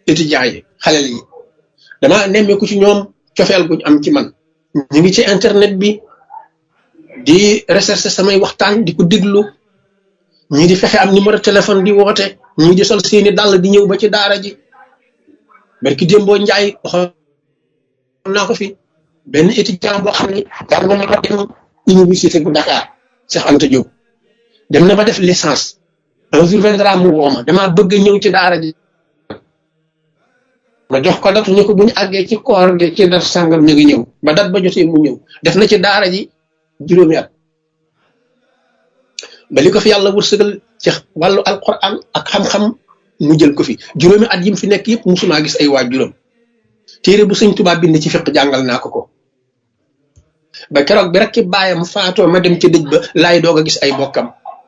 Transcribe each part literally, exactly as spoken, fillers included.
étudiants yi xale yi dama nemmeeku ci ñoom cofeel guñ am ci man ñu ngi ci internet bi di recherche samay waxtaan di ko déglu ñii di fexe am numéro téléphone di woote ñii di sol seeni dàll di ñëw ba ci daara ji barki démboo njaay waxoon naa ko fi benn étudiant boo xam ne jàng na ko dem université bu Dakar Cheikh Anta Diop dem na ba def licence un jour viendra mu woo ma damaa bëgg ñëw ci daara ji ma jox ko datu ñu ko bu ñu àggee ci koor gi ci dat sàngam ñu ngi ñëw ba dat ba jotee mu ñëw def na ci daara ji juróomi at ba li ko fi yàlla wërsëgal ci wàllu alquran ak xam-xam mu jël ko fi juróomi at yim fi nekk yëpp musuma gis ay waa juróom téere bu sëñ Tuubaa bind ci fiq jàngal naa ko ko ba keroog bi rek ki baayam faatoo ma dem ci dëj ba laay doog a gis ay bokkam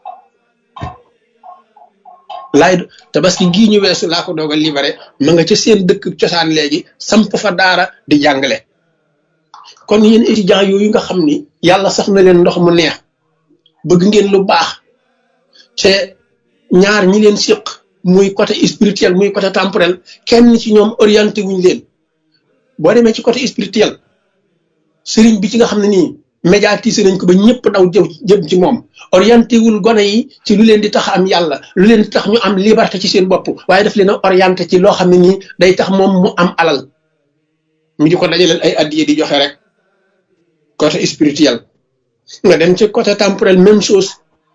laay tabaski gii ñu weesu laa ko doog a libéré ma nga ca seen dëkk cosaan léegi samp fa daara di jàngale kon yéen étudiants yooyu nga xam ni yàlla sax na leen ndox mu neex bëgg ngeen lu baax te ñaar ñi leen séq muy côté spirituel muy côté temporel kenn ci ñoom orienté wuñ leen boo demee ci côté spirituel sëriñ bi ci nga xam ne nii médiatisé nañ ko ba ñëpp daw jëm jëm ci moom orienté wul gone yi ci lu leen di tax am yàlla lu leen di tax ñu am liberté ci seen bopp waaye daf leen a orienté ci loo xam ne nii day tax moom mu am alal mu di ko dajaleel ay addiye di joxe rek côté spirituel nga dem ci côté temporel même chose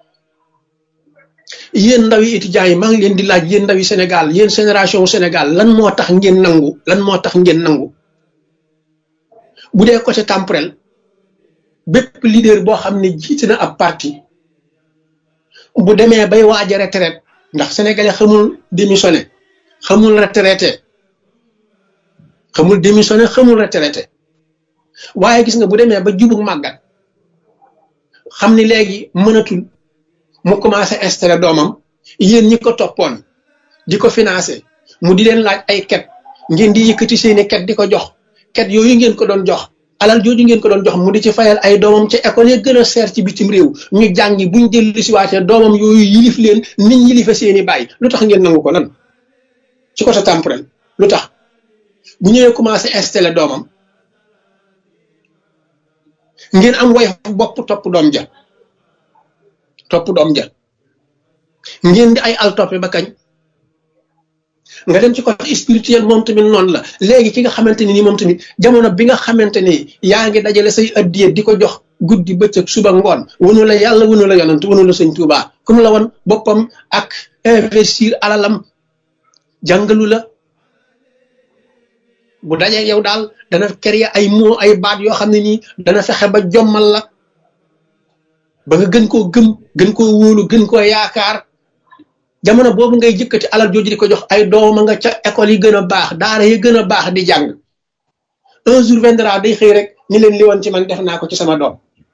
yéen ndaw yi étudiants yi maa ngi leen di laaj yéen ndaw yi Sénégal yéen génération Sénégal lan moo tax ngeen nangu lan moo tax ngeen nangu bu dee côté temporel bépp leader boo xam ne jiite na ab parti bu demee bay waaj a retraite ndax sénégalais xamul démissionné xamul retraité xamul démissionné xamul retraité waaye gis nga bu demee ba jubug màggat xam ni léegi mënatul mu commencé installé doomam yéen ñi ko toppoon di ko financé mu di leen laaj ay ket ngeen di yëkkati seeni ket di ko jox ket yooyu ngeen ko doon jox alal jooju ngeen ko doon jox mu di ci fayal ay doomam ca école yi gën a seer ci bitim réew ñu jàngi buñ dellu si waatee doomam yooyu yilif leen nit yilife seeni bàyyi lu tax ngeen nangu ko lan ci côté temporel lu tax bu ñëwee commencé installé doomam ngeen am way bopp topp doom ja topp doom ja ngeen di ay al toppe ba kañ nga dem ci côté spirituel moom tamit noonu la léegi ki nga xamante ni nii moom tamit jamono bi nga xamante ni yaa ngi dajale say addiye di ko jox guddi bëccëg suba ngoon wanu la yàlla wanu la yonant wanu la sëñ Tuubaa comme la woon boppam ak investir alalam jàngalu la bu dajee yow daal dana créer ay mots ay baat yoo xam ne nii dana fexe ba jommal la ba nga gën koo gëm gën koo wóolu gën koo yaakaar jamono boobu ngay jëkkati alal jooju di ko jox ay dooma nga ca école yi gën a baax daara yi gën a baax di jàng un jour viendra day xëy rek ni leen li woon ci man def naa ko ci sama doom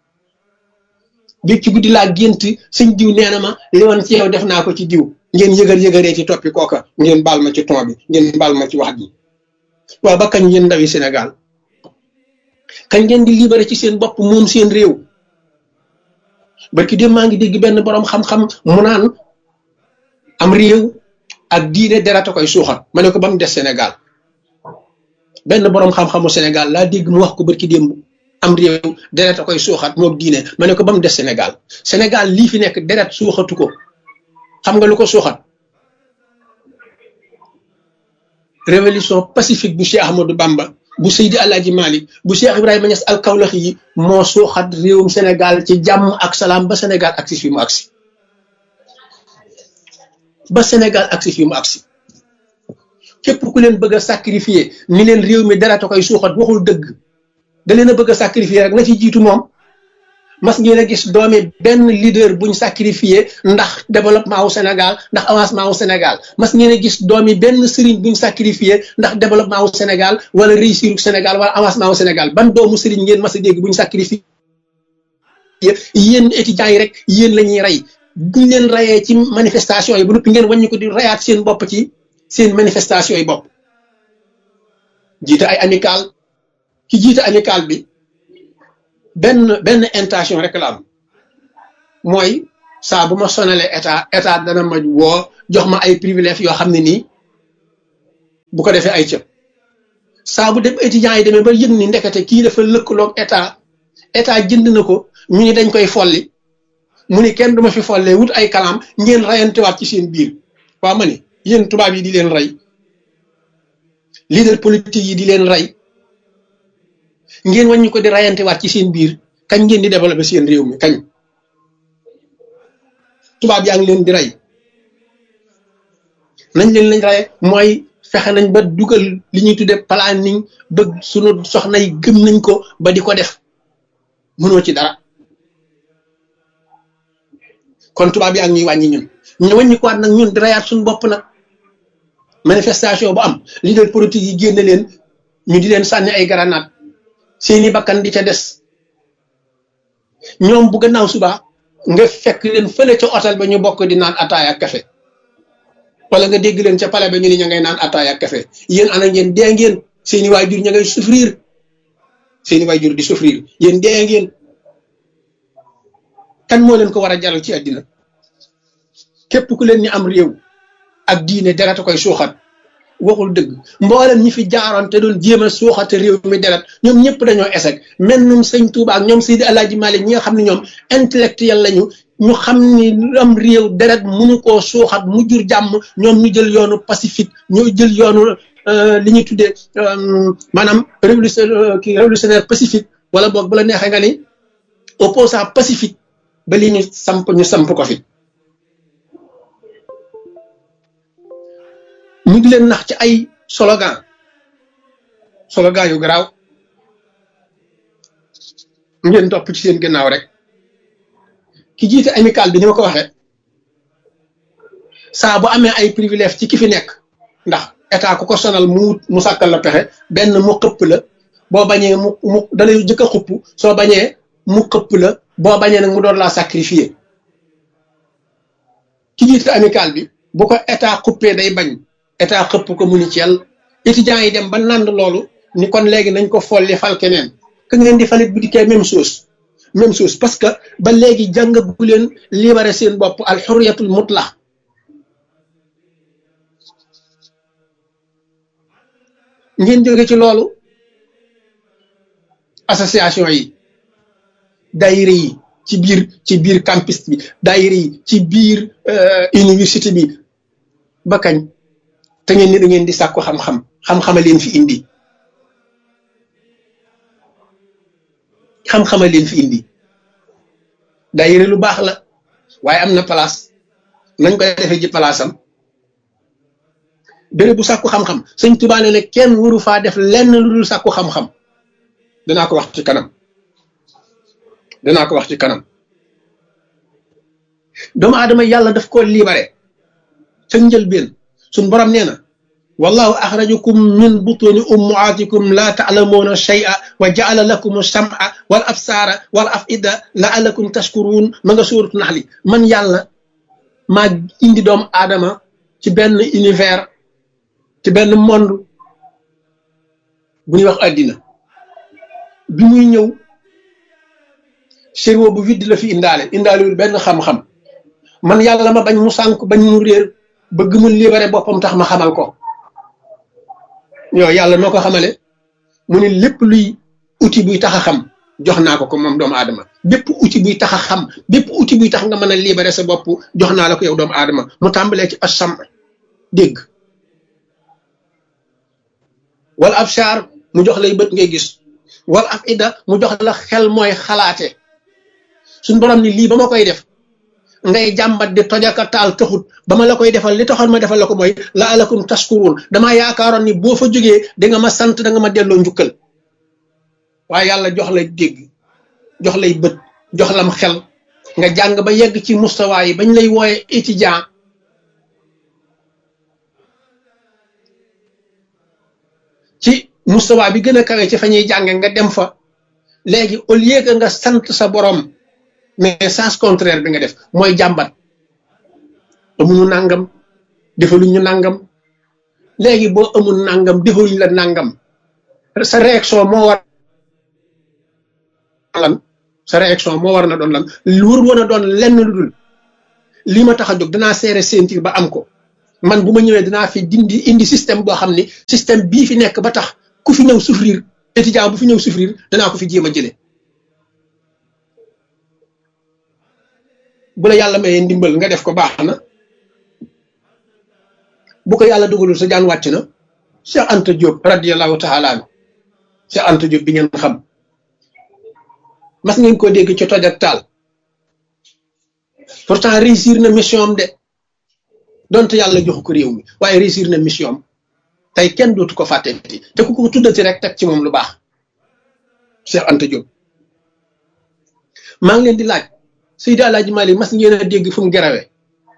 bi ci guddi laa gént sëñ diw nee na ma li woon ci yow def naa ko ci diw ngeen yëgal yëgaree ci toppi kooka ngeen baal ma ci ton bi ngeen baal ma ci wax ji waaw ba kañ yéen ndawi Sénégal kañ ngeen di libéré ci seen bopp moom seen réew barki dem maa ngi dégg benn borom xam-xam mu naan am réew ak diine derata koy suuxat ma ne ko ba mu des Sénégal benn borom xam-xamu Sénégal laa dégg mu wax ko barki démb am réew derata koy suuxat moom diine ma ne ko ba mu des Sénégal Sénégal lii fi nekk deret suuxatu ko xam nga lu ko suuxat révolution pacifique bu Cheikh Ahmadou Bamba bu Seydi Alaaji Malik bu Cheikh Ibrahima Niass al Kawlaxi yi moo suuxat réewum Sénégal ci jàmm ak salaam ba Sénégal agsi fi mu agsi ba Sénégal agsi fi mu agsi képp ku leen bëgg a sacrifier ni leen réew mi dara ta koy suuxat waxul dëgg da leen a bëgg a sacrifier rek na ci jiitu moom mas ngeen a gis doomi benn leader buñ sacrifier ndax développement wu Sénégal ndax avancement wu Sénégal mas ngeen a gis doomi benn sëriñ buñ sacrifier ndax développement wu Sénégal wala réussir wu Sénégal wala avancement wu Sénégal ban doomu sëriñ ngeen mas a dégg buñ sacrifier yéen étudiants yi rek yéen la ñuy rey buñ leen rayee ci manifestation yi bu noppi ngeen wàññi ko di rayaat seen bopp ci seen manifestation yi bopp jiite ay amical ki jiite amical bi benn benn intention rek la am mooy saa bu ma sonalee état état dana ma woo jox ma ay privilèges yoo xam ne nii bu ko defee ay cëb saa bu dem étudiants yi demee ba yëg ni ndekete kii dafa lëkkaloog état état jënd na ko ñu ni dañ koy folli mu ni kenn duma fi follee wut ay kalaam ngeen rayantewaat ci seen biir waa ma ni yéen tubaab yi di leen rey leader politique yi di leen rey ngeen wàññi ko di rayantewaat ci seen biir kañ ngeen di développé seen réew mi kañ tubaab yaa ngi leen di rey nañ leen lañ rey mooy fexe nañ ba dugal li ñuy tudde planning ba sunu soxna yi gëm nañ ko ba di ko def mënoo ci dara kon tubaab yaa ngi ñuy wàññi ñun ñu wàññi ko waat nag ñun di reyaat suñu bopp nag manifestation bu am leader politique yi génne leen ñu di leen sànni ay grenade seeni bakkan di ca des ñoom bu gannaaw suba nga fekk leen fële ca hôtel ba ñu bokk di naan ataaya ak café wala nga dégg leen ca palais ba ñu ni ña ngay naan ataaya ak café yéen ana ngeen dee ngeen seeni waajur ña ngay souffrir seeni waajur di souffrir yéen dee ngeen kan moo leen ko war a jaral ci àddina képp ku leen ni am réew ak diine deret a koy suuxat waxul dëgg mboolem ñi fi jaaroon te doon jéem a suuxate réew mi deret ñoom ñëpp dañoo échec mel num sëñ Touba ak ñoom Seydi Alaaji Malik ñi nga xam ne ñoom intellectuel lañu ñu xam ni am réew deret mënu koo suuxat mu jur jàmm ñoom ñu jël yoonu pacifique ñu jël yoonu li ñuy tuddee maanaam révolution kii révolutionnaire pacifique wala boog bu la neexee nga ni opposant pacifique ba li ñu samp ñu samp ko fi mu ngi leen nax ci ay slogan slogan yu garaaw ngeen topp ci seen gannaaw rek ki jiite amical bi ni ma ko waxee saa bu amee ay privilège ci ki fi nekk ndax état ku ko sonal mu mu sàkkal la pexe benn mu xëpp la boo bañee mu mu dalay jëkk a xupp soo bañee mu xëpp la boo bañee nag mu doon laa sacrifier ki jiite amical bi bu ko état xuppee day bañ état xëpp ko mu ni ci yàlla étudiants yi dem ba nand loolu ni kon léegi nañ ko folli fal keneen ka ngeen di falit bu dikkee même chose même chose parce que ba léegi jàngagu leen libéré seen bopp al xurriyatul mutlaq ngeen jóge ci loolu association yi daayira yi ci biir ci biir campus bi daayira yi ci biir université bi ba kañ te ngeen ni da ngeen di sàkku xam-xam xam-xama leen fi indi xam-xama leen fi indi daayira lu baax la waaye am na place nañ ko defee ji place am béréb bu sàkku xam-xam sëñ Tuubaa ne ne kenn waru faa def lenn lu dul sàkku xam-xam danaa ko wax ci kanam danaa ko wax ci kanam doomu aadama yàlla daf ko libéré ca njëlbeen suñ borom nee na wallahu axrajakum min butuni ummaatikum la taalamuuna shay'a wa jaala lakum sam'a wal absaara wal afida laalakum tashkuruun ma nga suuratu naxli man yàlla maa indi doomu aadama ci benn univers ci benn monde bu ñuy wax àddina bi muy ñëw cerveau bu vide la fi indaale indaalewul benn xam-xam man yàlla ma bañ mu sànk bañ mu réer bëgg mu libéré boppam tax ma xamal ko yow yàlla noo ko xamale mu ne lépp luy outil buy tax a xam jox naa ko ko moom doomu aadama bépp outil buy tax a xam bépp outil buy tax nga mën a libéré sa bopp jox naa la ko yow doomu aadama mu tàmbalee ci asam dégg wala absar mu jox lay bët ngay gis wala afida mu jox la xel mooy xalaate suñ borom ni lii ba ma koy def ngay jàmbat di tojaka taal taxut ba ma la koy defal li taxoon ma defal la ko mooy la alakum tashkurun damaa yaakaaroon ni boo fa jógee da nga ma sant da nga ma delloo njukkal waaye yàlla jox lay dégg jox lay bët jox lam xel nga jàng ba yegg ci mustawa yi bañ lay wooye étudiant ci mustawa bi gën a kawe ci fa ñuy jànge nga dem fa léegi au lieu que nga sant sa borom mais sens contraire bi nga def mooy jàmbat amuñu nangam defaluñ ñu nangam léegi boo amul nangam defaluñ la nangam sa réaction moo war lan sa réaction moo war na doon lan lu wër woon a doon lenn lu dul li ma tax a jóg danaa seere sentir ba am ko man bu ma ñëwee dinaa fi dindi indi système boo xam ni système bii fi nekk ba tax ku fi ñëw souffrir étudiant bu fi ñëw souffrir danaa ko fi jéem a jëlee bu la yàlla mayee ndimbal nga def ko baax na bu ko yàlla dugalul sa jaan wàcc na. Cheikh Anta Diop radiyallahu taala anhu Cheikh Anta Diop bi ngeen xam mas ngeen ko dégg ci toj ak taal pourtant réussir na mission am de donte yàlla joxu ko réew mi waaye réussir na mission am tey kenn dootu ko fàtteti te ku ko tuddati rek teg ci moom lu baax Cheikh Anta Diop. maa ngi leen di laaj Seydi Alaaji Malik mas ngeen a dégg fu mu gerawee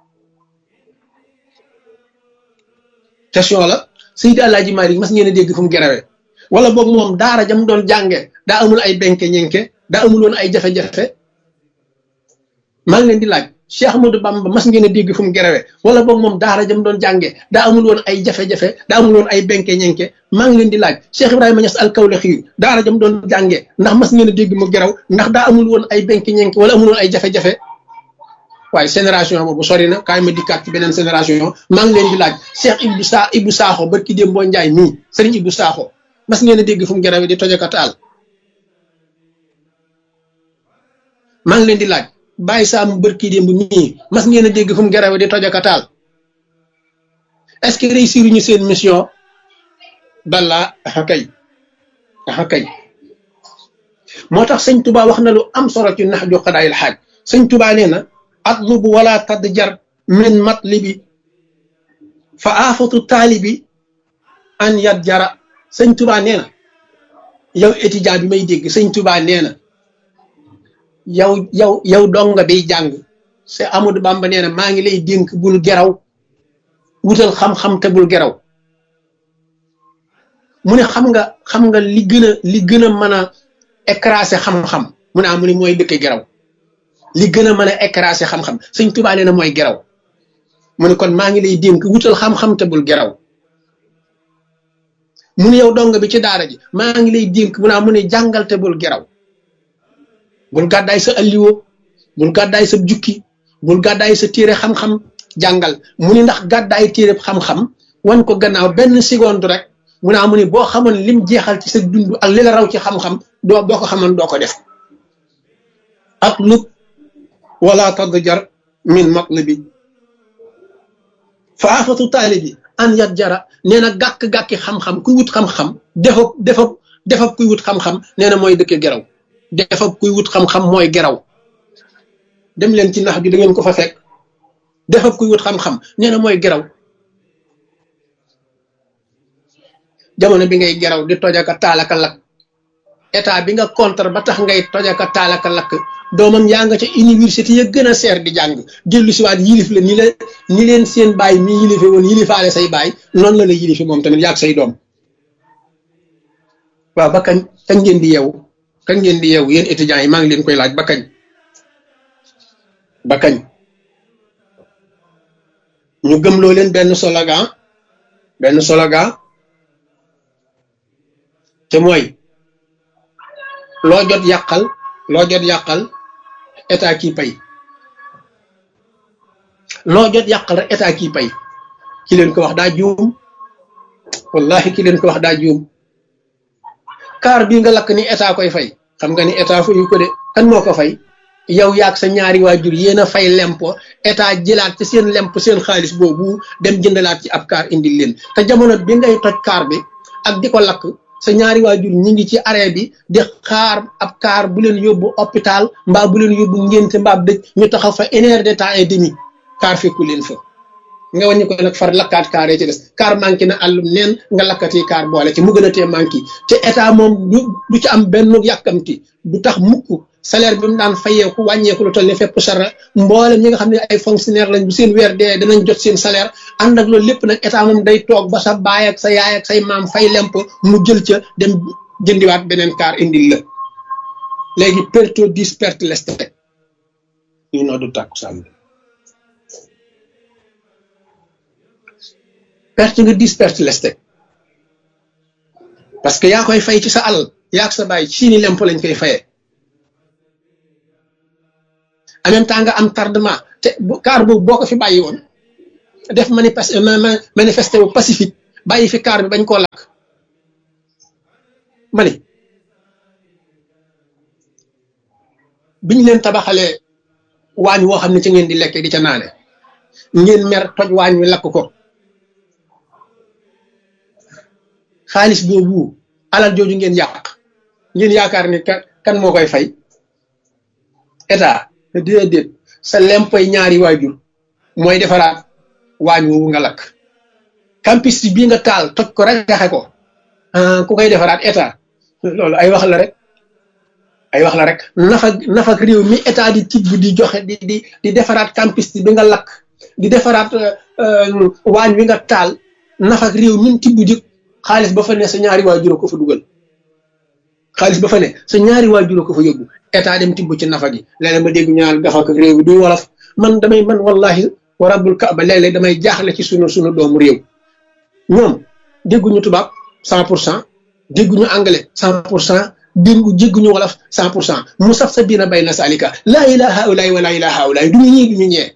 question la. Seydi Alaaji Malik mas ngeen a dégg fu mu gerawee wala boog moom daara jam doon jànge daa amul ay benke ñenke daa amul woon ay jafe-jafe maa ngi leen di laaj Cheikh Ahmadou Bamba mas ngeen a dégg fu mu gerawee wala boog moom daara jam doon jànge daa amul woon ay jafe-jafe daa amul woon ay benke ñenke maa ngi leen di laaj Cheikh Ibrahima Niass al-Kawlaxi daara jam doon jànge ndax mas ngeen a dégg mu geraw ndax daa amul woon ay benke ñenke wala amul woon ay jafe-jafe waaye génération boobu sori na kaay ma dikkaat ci beneen génération maa ngi leen di laaj Cheikh Ibou Sa Ibou Sakho barki démb boo Njaay mii sëriñ Ibou Sakho mas ngeen a dégg fu mu gerawee di tojaka taal maa ngi leen di laaj Baye Sam barki démb mii mas ngeen a dégg fu mu gerawee di tojaka taal est-ce que réussir ñu seen mission bala axa kay axa kay moo tax sëñ Touba wax na lu am solo ci nax ju xadaayil xaaj sëñ Touba nee na atlubu wala tadjar min matlibi fa aafatu taalibi an yat jara sëñ Touba nee na yow étudiant bi may dégg sëñ Touba nee na yow yow yow donga biy jàng c'est Amadou Bamba nee na maa ngi lay dénk bul geraw wutal xam-xam te bul geraw mu ne xam nga xam nga li gën a li gën a mën a écraser xam-xam mu ne ah mu ne mooy dëkk geraw li gën a mën a écraser xam-xam sëñ Tuubaa nee na mooy geraw mu ne kon maa ngi lay dénk wutal xam-xam te bul geraw mu ne yow dong bi ci daara ji maa ngi lay dénk mu naa mu ne jàngal te bul geraw bul gàddaay sa alliwo bul gàddaay sa jukki bul gàddaay sa téere xam-xam jàngal mu ne ndax gàddaay téere xam-xam wan ko gannaaw benn seconde rek mu naa mu ne boo xamoon lim jeexal ci sa dund ak li la raw ci xam-xam doo boo ko xamoon doo ko def atlub wala tadjar min matlibi fa afatu taalibi an yat jara nee na gàkk-gàkki xam-xam kuy wut xam-xam defab defab defab kuy wut xam-xam nee na mooy dëkke geraw defab kuy wut xam-xam mooy geraw dem leen ci nax ju da ngeen ko fa fekk defab kuy wut xam-xam nee na mooy geraw jamono bi ngay geraw di tojaka taalaka lakk état bi nga contre ba tax ngay tojaka taalaka lakk doomam yaa nga ca université ya gën a seer di jàng dellu si waat yilif la ni la ni leen seen baay mi yilife woon yilifaale say baay noonu la la yilife moom tamit yaag say doom waaw ba kañ kañ ngeen di yeewu kañ ngeen di yeewu yéen étudiants yi maa ngi leen koy laaj ba kañ ba kañ ñu gëmloo leen benn slogan benn slogan te mooy loo jot yàqal loo jot yàqal état kii pay loo jot yàqal rek état kii pay ki leen ko wax daa juum wallahi ki leen ko wax daa juum kaar bii nga lakk ni état koy fay xam nga ni état fayu ko de kan moo ko fay yow yaag sa ñaari waajur yéen a fay lempo état jëlaat ci seen lemp seen xaalis boobu dem jëndalaat ci ab kaar indil leen te jamono bi ngay toj kaar bi ak di ko lakk sa ñaari waajur ñi ngi ci arrêt bi di xaar ab kaar bu leen yóbbu hôpital mbaa bu leen yóbbu ngénte mbaa dëj ñu taxaw fa une heure de temps et demi kaar fekku leen fa nga wàññi ko nag far lakkaat kaar yi ci des kaar manqué na àllum neen nga lakkati kaar boole ci mu gën a tee manqué te état moom du du ci am benn yàkkamti du tax mukk salaire bi mu daan fayeeku wàññeeku lu toll ne fépp sara mboolem ñi nga xam ne ay fonctionnaire lañ bu seen weer dee danañ jot seen salaire ànd ak loolu lépp nag état moom day toog ba sa baay ak sa yaay ak say maam fay lemp mu jël ca dem jëndiwaat beneen kaar indil la léegi perto dix perte leste ñu noo du tàkku sàmm perte nga dix perte leste parce que yaa koy fay ci sa alal yaa ak sa baay ci seeni lemp lañ koy fayee en même temps nga am tardement te bu kaar boobu boo ko fi bàyyi woon def manifeste manifesté wu pacifique bàyyi fi kaar bi bañ koo lakk ma ni biñ leen tabaxalee waañ woo xam ne ci ngeen di lekke di ca naane ngeen mer toj waañ wi lakk ko xaalis boobu alal jooju ngeen yàq ngeen yaakaar ni kan kan moo koy fay état déedéet sa lempoy ñaari waajur mooy defaraat waañ woowu nga lakk campus bii nga taal toj ko rek gaxe ko ku koy defaraat état loolu ay wax la rek ay wax la rek nafa nafak réew mi état di tibb di joxe di di di defaraat campus bi nga lakk di defaraat waañ wi nga taal nafak réew mi tibb di xaalis ba fa ne sa ñaari waajur ko fa dugal xaalis ba fa ne sa ñaari waajur ko fa yóbbu état dem tibb ci nafa gi léeg-léeg ma dégg ñu naan gafak réew bi duy wolof man damay man wallahi wa rabbul kaaba léeg-léeg damay jaaxle ci sunu sunu doomu réew ñoom dégguñu tubaab cent pour cent dégguñu anglais cent pour cent déggu jégguñu wolof cent pour cent mu saf sa biina bay na salika laa ilaha haulaay wa laa ilaha haulaay duñu ñii duñu ñee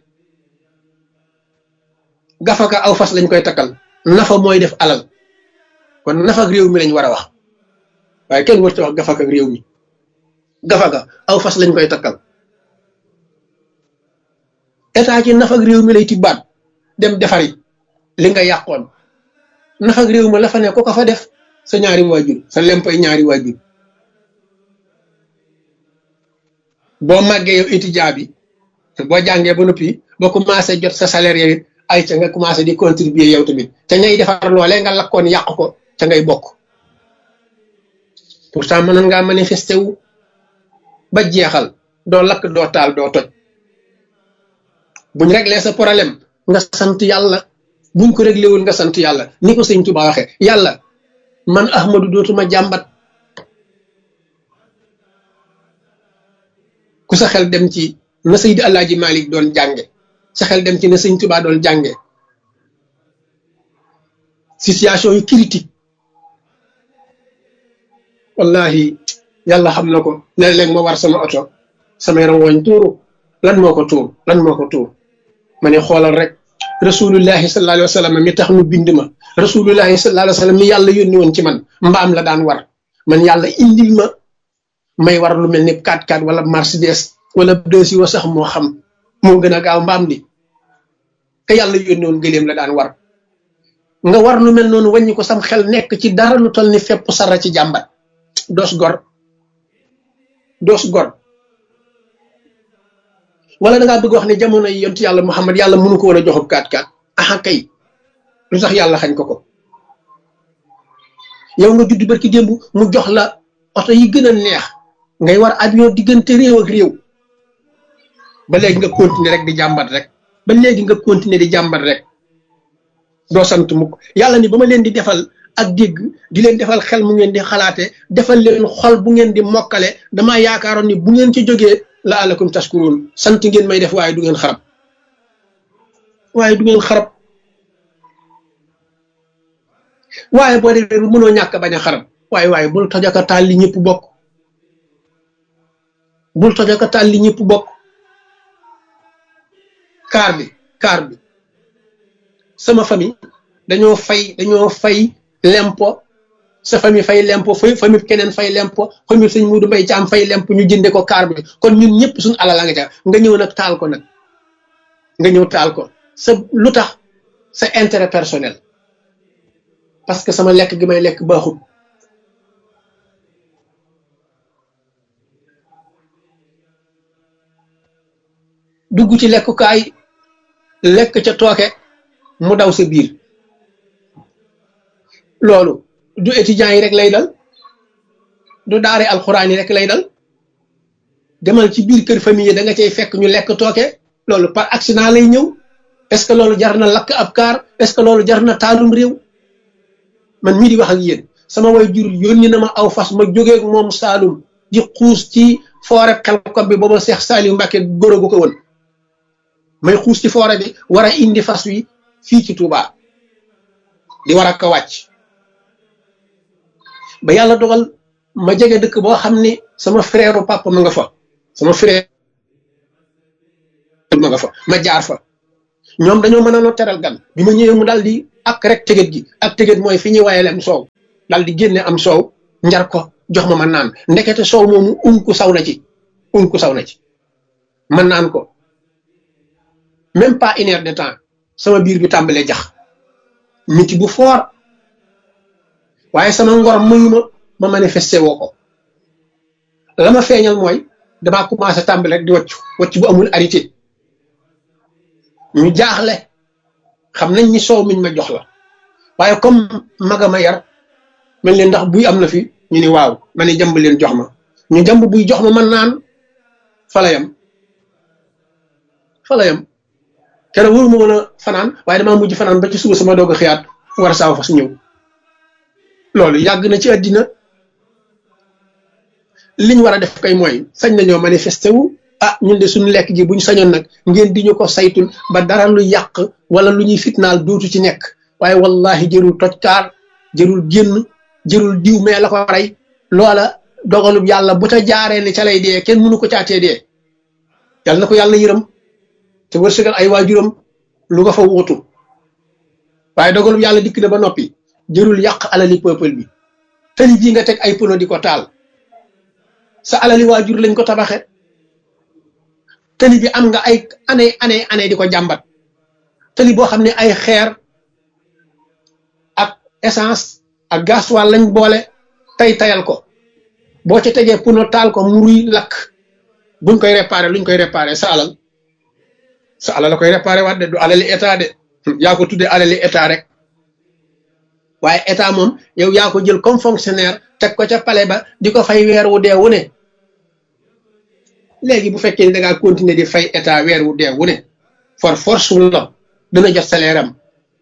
gafaka aw fas lañ koy takkal nafa mooy def alal kon nafa ak réew mi lañ war a wax waaye kenn warta wax gafaka ak réew mi gafaka aw fas lañ koy takkal état ci nafa ak réew mi lay tibbaat dem defari li nga yàqoon nafa ak réew mi la fa ne ko ko fa def sa ñaari waajur sa lempay ñaari waajur boo màggee yow étudiant bi boo jàngee ba noppi boo commencé jot sa salaire yow it ay ca nga commencé di contribuer yow tamit te ñay defar loolee nga lakkoon yàq ko ca ngay bokk pourtant mënoon ngaa manifesté wu ba jeexal doo lakk doo taal doo toj buñ réglé sa problème nga sant yàlla buñ ko réglé wul nga sant yàlla ni ko sëñ Tuba waxee yàlla man Ahmadu dootuma jàmbat ku sa xel dem ci na Seydi Alaaji Malik doon jànge sa xel dem ci na sëñ Tuba doon jànge situation yu critique wallahi yàlla xam na ko léeg-léeg ma war sama oto samay rongoñ tuuru lan moo ko tuur lan moo ko tuur ma ne xoolal rek rasulullahi sallallahu alayhi wa sallam mi tax nu bind ma rasulullahi sallallahu alayhi wa sallam mi yàlla yónni woon ci man mbaam la daan war man yàlla indil ma may war lu mel ni quatre quatre wala Mercedes wala deusi wa sax moo xam moo gën a gaaw mbaam di te yàlla yónni woon gëléem la daan war nga war lu mel noonu wàññi ko sam xel nekk ci dara lu toll ni fépp sara ci jàmbat doos gor doos gor wala da ngaa bëgg wax ne jamono yi yontu yàlla Muhammad yàlla mënu ko woon a joxub kaat kaat aha kay lu tax yàlla xañ ko ko yow nga judd barki démb mu jox la oto yi gën a neex ngay war avion diggante réew ak réew ba léegi nga continuer rek di jàmbat rek ba léegi nga continuer di jàmbat rek doo sant mukk yàlla ni ba ma leen di defal ak dégg di leen defal xel mu ngeen di xalaate defal leen xol bu ngeen di mokkale damaa yaakaaroon ni bu ngeen ci jógee la alakum tashkurun sant ngeen may def waaye du ngeen xarab waaye du ngeen xarab waaye boo defee bu mënoo ñàkk bañ a xarab waaye waaye bul tojaka taal li ñëpp bokk bul tojaka taal li ñëpp bokk kaar bi kaar bi sama famille dañoo fay dañoo fay lempo sa famille fay lempo fa famille keneen fay lempo famille sëñ Muudu Mbay Caam fay lempo ñu jënde ko kaar bi kon ñun ñëpp suñu alal la nga ca nga ñëw nag taal ko nag nga ñëw taal ko sa lu tax sa intérêt personnel parce que sama lekk gi may lekk baaxut dugg ci lekkukaay lekk ca tooke mu daw sa biir loolu du étudiants yi rek lay dal du daare alxuraan yi rek lay dal demal ci biir kër famille yi da nga cay fekk ñu lekk tooke loolu par accident lay ñëw est-ce que loolu jar na lakk ab kaar est-ce que loolu jar na taalum réew man mii di wax ak yéen sama way jur yónni na ma aw fas ma jógee ak moom Saalum di xuus ci foore Xelkom bi booba Seex Saaliw Mbàkke góor gu ko woon may xuus ci foore bi war a indi fas wi fii ci Touba di war a ko wàcc ba yàlla dogal ma jege dëkk boo xam ni sama frère papa ma nga fa sama frère ma nga fa ma jaar fa ñoom dañoo mën a teral gan bi ma ñëwee mu daal di ak rek tëgët gi ak tëgët mooy fi ñuy wayale am soow daal di génne am soow njar ko jox ma ma naan ndekete soow moomu unku saw na ci unku saw na ci man naan ko même pas une heure de temps sama biir bi tàmbalee jax miti bu fort waaye sama ngor muyu ma ma manifesté woo ko la ma feeñal mooy damaa commencé tàmbale rek di waccu wacc bu amul arrêté ñu jaaxle xam nañ ni soow miñ ma jox la waaye comme magama yar mel leen ndax buy am na fi ñu ni waaw ma ne jàmb leen jox ma ñu jàmb buy jox ma man naan falayam falayam keroog wóoru ma mën a fanaan waaye damaa mujj fanaan ba ci suba sama doog a xiyaat war a saaw fas ñëw loolu yàgg na ci àddina liñ war a def kay mooy sañ nañoo manifesté wu ah ñun de suñu lekk gi buñ sañoon nag ngeen di ñu ko saytul ba dara lu yàq wala lu ñuy fitnaal dootu ci nekk waaye wallahi jërul tojkaar jërul génn jërul diw mais la ko rey loola dogalub yàlla bu ca jaaree ne ca lay dee kenn mënu ko caatee dee yàlla na ko yàlla yërëm te wërsëgal ay waajuram lu nga fa wutu waaye dogalub yàlla dikk na ba noppi jërul yàq alali peuple bi tali jii nga teg ay pono di ko taal sa alali waajur lañ ko tabaxe tali bi am nga ay année année année di ko jàmbat tali boo xam ne ay xeer ak essence ak gasoil lañ boole tay tayal ko boo ca tegee pono taal ko muruy lakk buñ koy réparé luñ koy réparé sa alal sa alal la koy réparé waat de du alali état de yaa ko tuddee alali état rek waaye état moom yow yaa ko jël comme fonctionnaire teg ko ca palais ba di ko fay weer wu dee wu ne léegi bu fekkee ni da ngaa continuer di fay état weer wu dee wu ne for force wu la dana jot salaire am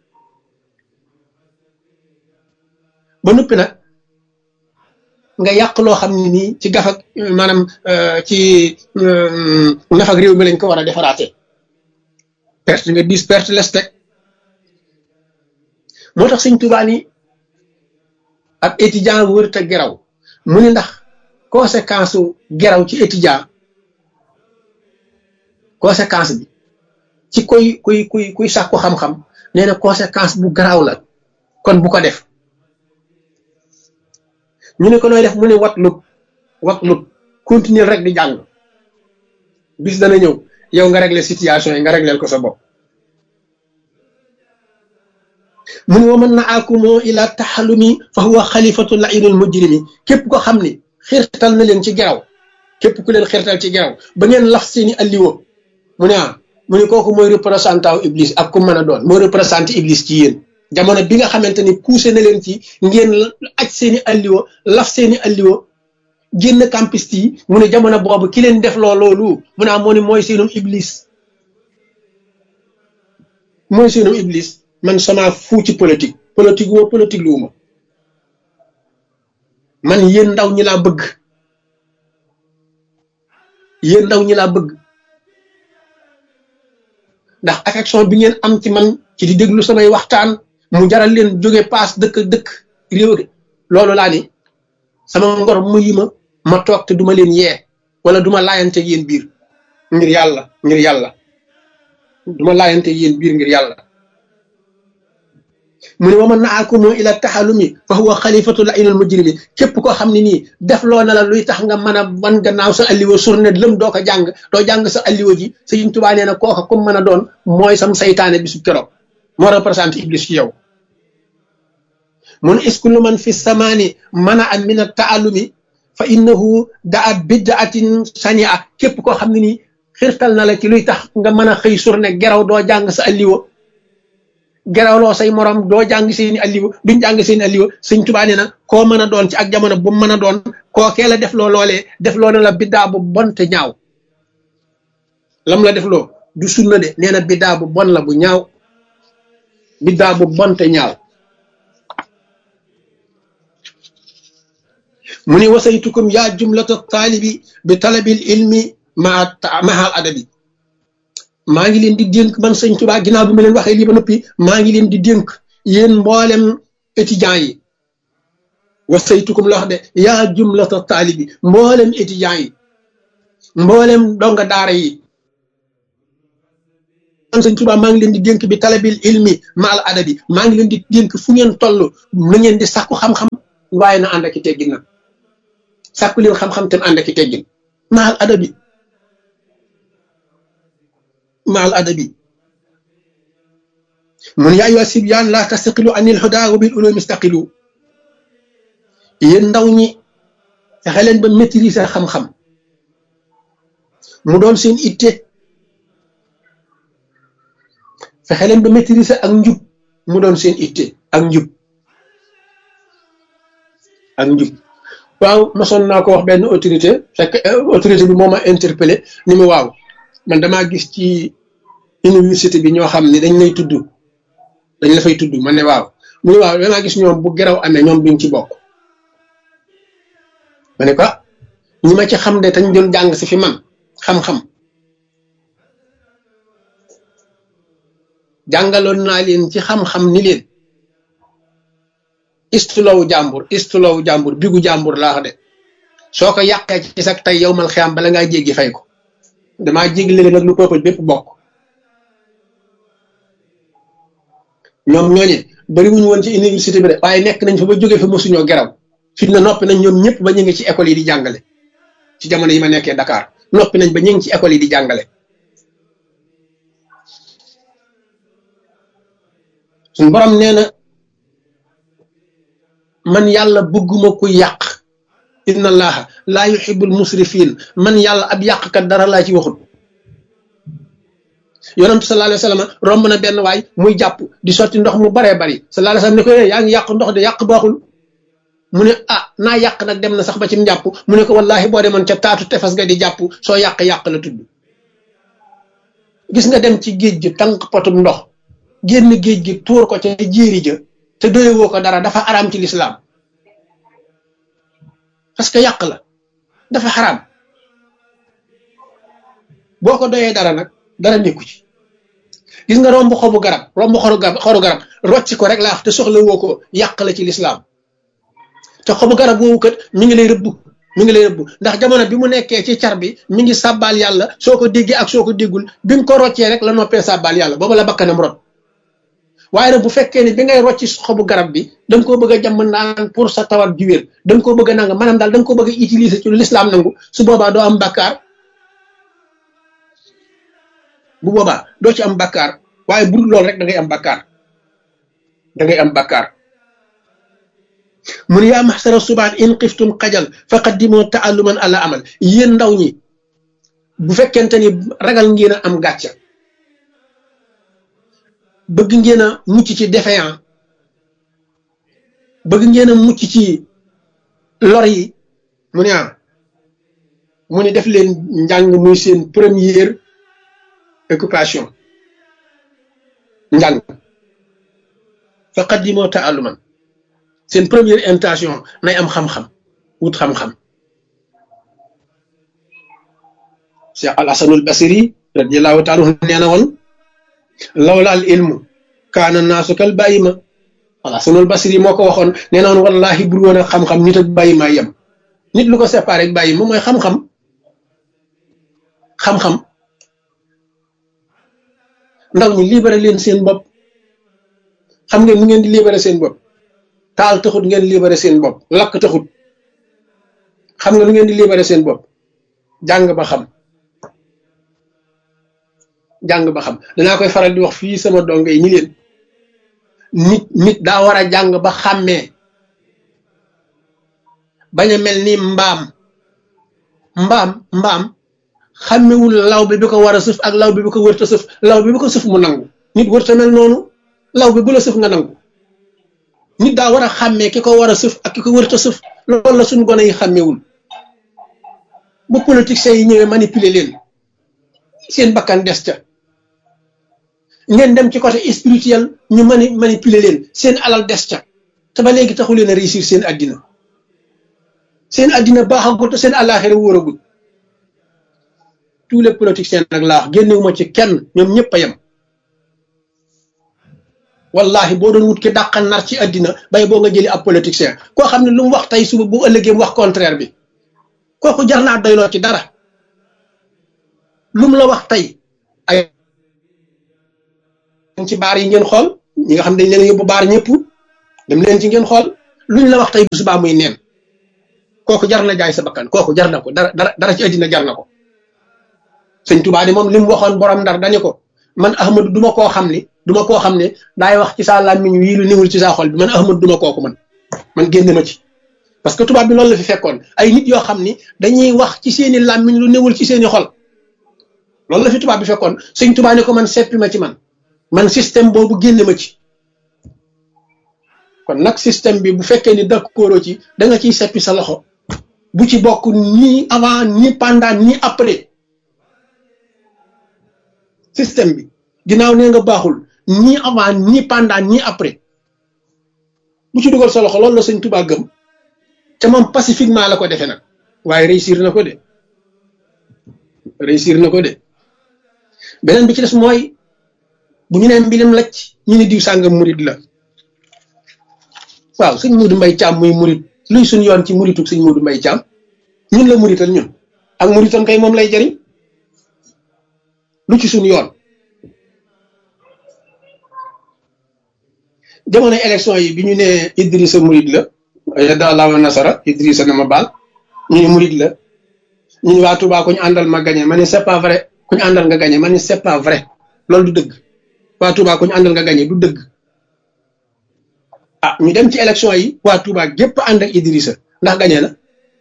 ba noppi nag nga yàq loo xam ne nii ci gafak maanaam ci nafak réew mi lañ ko war a defaraate perte nga dis perte les teg moo tax Sëñ Tuubaa ni ab étudiant wër te geraw mu ni ndax conséquence su geraw ci étudiant conséquence bi ci koy kuy kuy kuy sàkku xam-xam nee na conséquence bu garaaw la kon bu ko def ñu ne ko nooy def mu ne wat lub wat lub continuer rek di jàng bis dana ñëw yow nga régler situation yi nga régler ko sa bopp mu ne wa man na akumoo ila taxalumi fa huwa xalifatu lainul mujrimi képp ko xam ni xirtal na leen ci geraw képp ku leen xirtal ci geraw ba ngeen laf seeni alliwo mu ne ah mu ne kooku mooy représentant wu iblis ak ku mën a doon mooy représenté iblis ci yéen jamono bi nga xamante ni poussé na leen ci ngeen aj seeni alliwo laf seeni alliwo génn campiste yi mu ne jamono boobu ki leen def loo loolu mu ne ah moo ne mooy seenum iblis mooy seenum iblis man sama fuu ci politique politique woo politique lu ma man yéen ndaw ñi laa bëgg yéen ndaw ñi laa bëgg ndax affection bi ngeen am ci man ci di déglu samay waxtaan mu jaral leen jóge paas dëkk dëkk réew loolu laa ni sama ngor muyi ma ma toog te duma leen yee wala duma laayante yéen biir ngir yàlla ngir yàlla duma laayante yéen biir ngir yàlla mu ne wa man naakumu ila taxalumi fa huwa xalifatu lainul mujrimi képp koo xam ne nii def loo na la luy tax nga mën a wan gannaaw sa alliwa surne lëm doo ko jàng doo jàng sa alliwa ji Sëñ Tuubaa nee na kooka comme mën a doon mooy sam saytaane bisu keroog moo représenté iblis ci yow mu ne iskullu man fi samaani mana a min a taalumi fa innahu daa bidaatin sania képp koo xam ne nii xirtal na la ci luy tax nga mën a xëy surne geraw doo jàng sa alliwa gerawloo say morom doo jàng seeni alliwa duñ jàng seeni alliwa Sëñ Tuubaa nee na koo mën a doon ci ak jamono bu mën a doon koo kee la def loo loolee def loo na la biddaa bu bon te ñaaw lam la def loo du sunna de nee na biddaa bu bon la bu ñaaw biddaa bu bon te ñaaw mu ni wasaytukum yaa jumlata taalibi bi talabil ilmi maa mahal adabi maa ngi leen di dénk man Sëñ Tuubaa ginnaaw bi ma leen waxee lii ba noppi maa ngi leen di dénk yéen mboolem étudiants yi wasaytukum la wax de yaa jumlata taalibi mboolem étudiants yi mboolem donga daara yi man sëñ Tuubaa maa ngi leen di dénk bi talabil ilmi maal adabi maa ngi leen di dénk fu ngeen toll na ngeen di sàkku xam-xam waaye na ànd ak i teggin nag sàkku leen xam-xam te ànd ak i teggin maal adabi maal adabi mun yaa ayyuha sibyaan laa tastaqilu anil hudaa wa bil ulumi istaqilu yéen ndaw ñi fexe leen ba maîtriser xam-xam mu doon seen itte fexe leen ba maîtriser ak njub mu doon seen itte ak njub ak njub waaw mosoon naa ko wax benn autorité fekk autorité bi moo ma interpellé ni ma waaw man damaa gis ci université bi ñoo xam ne dañ lay tudd dañ la fay tudd man ne waaw mu ne waaw damaa gis ñoom bu geraw amee ñoom duñ ci bokk ma ne ko ñi ma ci xam de tañ doon jàng si fi man xam-xam jàngaloon naa leen ci xam-xam ni leen istuloowu jàmbur istuloowu jàmbur bigu jàmbur laa wax de soo ko yàqee ci sax tey yow mal xiyam bala ngaa jéggi fay ko damaa jéggi leen nag lu peuple bépp bokk ñoom ñooñe bari wuñu woon ci université bi de waaye nekk nañ fa ba jógee fa mosuñoo geraw fi na noppi nañ ñoom ñëpp ba ñu ngi ci école yi di jàngale ci jamono yi ma nekkee Dakar noppi nañ ba ñu ngi ci école yi di jàngale suñu borom nee na man yàlla bëgguma ku yàq inna allaha laa yuhibbul musrifin man yàlla ab yàqkat dara laa ci waxut yonent sallallahu alayhi wa sallam romb na benn waay muy jàpp di sotti ndox mu baree bari sallallahu alayhi wa sallam ne ko yaa ngi yàq ndox de yàq baaxul mu ne ah naa yàq nag dem na sax ba ci njàpp mu ne ko wallahi boo demoon ca taatu tefas ga di jàpp soo yàq-yàq la tudd gis nga dem ci géej gi tànk potum ndox génn géej gi tuur ko ca jéeri ja te doyewoo ko dara dafa araam ci lislaam parce que yàq la dafa xaraam boo ko doyee dara nag dara nekku ci gis nga romb xobu garab romb xoru garab xoru garab rocci ko rek laa wax te soxla woo ko yàq la ci lislaam te xobu garab woowu kat mi ngi lay rëbb mi ngi lay rëbb ndax jamono bi mu nekkee ci car bi mi ngi sàbbaal yàlla soo ko déggee ak soo ko déggul bi nga ko roccee rek la noppee sàbbaal yàlla booba la bakkanam rot waaye nag bu fekkee ne bi ngay rocci xobu garab bi da nga koo bëgg a jàmm naan pour sa tawat ju wér da nga koo bëgg a nanga maanaam daal da nga koo bëgg a utiliser ci lu lislaam nangu su boobaa doo am bakkaar bu boobaa doo ci am bakkaar waaye bu dul loolu rek da ngay am bakkaar da ngay am bakkaar mun yaa maxsara subaan in xiftum xajal faqaddimoo taalluman ala amal yéen ndaw ñi bu fekkente ni ragal ngeen a am gàcca bëgg ngeen a mucc ci défaillant bëgg ngeen a mucc ci lor yi mu ne ah mu ne def leen njàng muy seen première occupation njàng faqaddimoo taalluman seen première intention nay am xam-xam wut xam-xam Cheikh al Hasanul Basri radiyallahu taala anhu nee na woon lawla al ilmu kaana naasu kal bàyyima al Hasanul Basri moo ko waxoon nee na woon wallahi bur woon a xam-xam nit ak bàyyima yem nit lu ko séparé ak bàyyima mooy xam-xam xam-xam ndaw ñi libéré leen seen bopp xam ngeen mu ngeen di libéré seen bopp taal taxut ngeen libéré seen bopp lakk taxut xam nga lu ngeen di libéré seen bopp jàng ba xam jàng ba xam danaa koy faral di wax fii sama dongo yi ni leen nit nit daa war a jàng ba xàmmee bañ a mel ni mbaam mbaam mbaam xàmmewul law bi bi ko war a sëf ak law bi bi ko wërta sëf law bi bi ko sëf mu nangu nit wërta mel noonu law bi bu la sëf nga nangu nit daa war a xàmmee ki ko war a sëf ak ki ko wërta sëf loolu la suñu gone yi xàmmewul bu politiciens yi ñëwee manipuler leen seen bakkan des ca ngeen dem ci côté spirituel ñu mani manipuler leen seen alal des ca te ba léegi taxu leen a réussir seen addina seen addina baaxagul te seen àllaaxira wóoragul tous les politiciens nag laa wax génnewuma ci kenn ñoom ñëpp a yem wallahi boo doon wut ki dàqa nar ci addina bay boo nga jëli ab politicien koo xam ne lu mu wax tey suba bu ëllëgee mu wax contraire bi kooku jar naa doyloo ci dara lu mu la wax tey ay leen ci baar yi ngeen xool ñi nga xam dañ leen yóbbu baar ñëpp dem leen ci ngeen xool luñ la wax tey bu subaa muy neen kooku jar na jaay sa bakkan kooku jar na ko dara dara dara ci àddina jar na ko sëñ Tuubaa di moom li mu waxoon borom ndar dañu ko man Ahmadu duma koo xam ni duma koo xam ne daay wax ci saa làmmiñ wii lu niwul ci saa xol bi man Ahmadu duma kooku man man génn ma ci parce que tubaab bi loolu la fi fekkoon ay nit yoo xam ni dañuy wax ci seeni làmmiñ lu newul ci seeni xol loolu la fi tubaab bi fekkoon sëñ Tuubaa ne ko man seppi ma ci man man système boobu génne ma ci kon nag système bi bu fekkee ni d'accord ci da nga ciy seppi sa loxo bu ci bokk ni avant ni pendant ni après système bi ginnaaw nee nga baaxul ni avant ni pendant ni après bu ci dugal sa loxo loolu la sëñ Tuubaa gëm te moom pacifiquement la ko defee nag waaye réussir na ko de réussir na ko de beneen bi ci des mooy bu ñu nee mbilim lacc ñu ne diw sàngam murid la waaw sëñ Modou Mbaye Thiam muy murid luy suñ yoon ci muritug sëñ Modou Mbaye Thiam ñun la murital ñun ak muritam kay moom lay jariñ lu ci suñ yoon jamono élection yi bi ñu ne Idrissa murid la yadda Allahu nasara Idrissa na ma baal ñu ne murid la ñu ne waa Touba ku ñu àndal ma gagné ma ne c'est pas vrai ku ñu àndal nga gagné ma ne c'est pas vrai loolu du dëgg waa Touba ku ñu àndal nga gagné du dëgg ah ñu dem ci élection yi waa Touba gépp ànd ak Idrissa ndax gagné na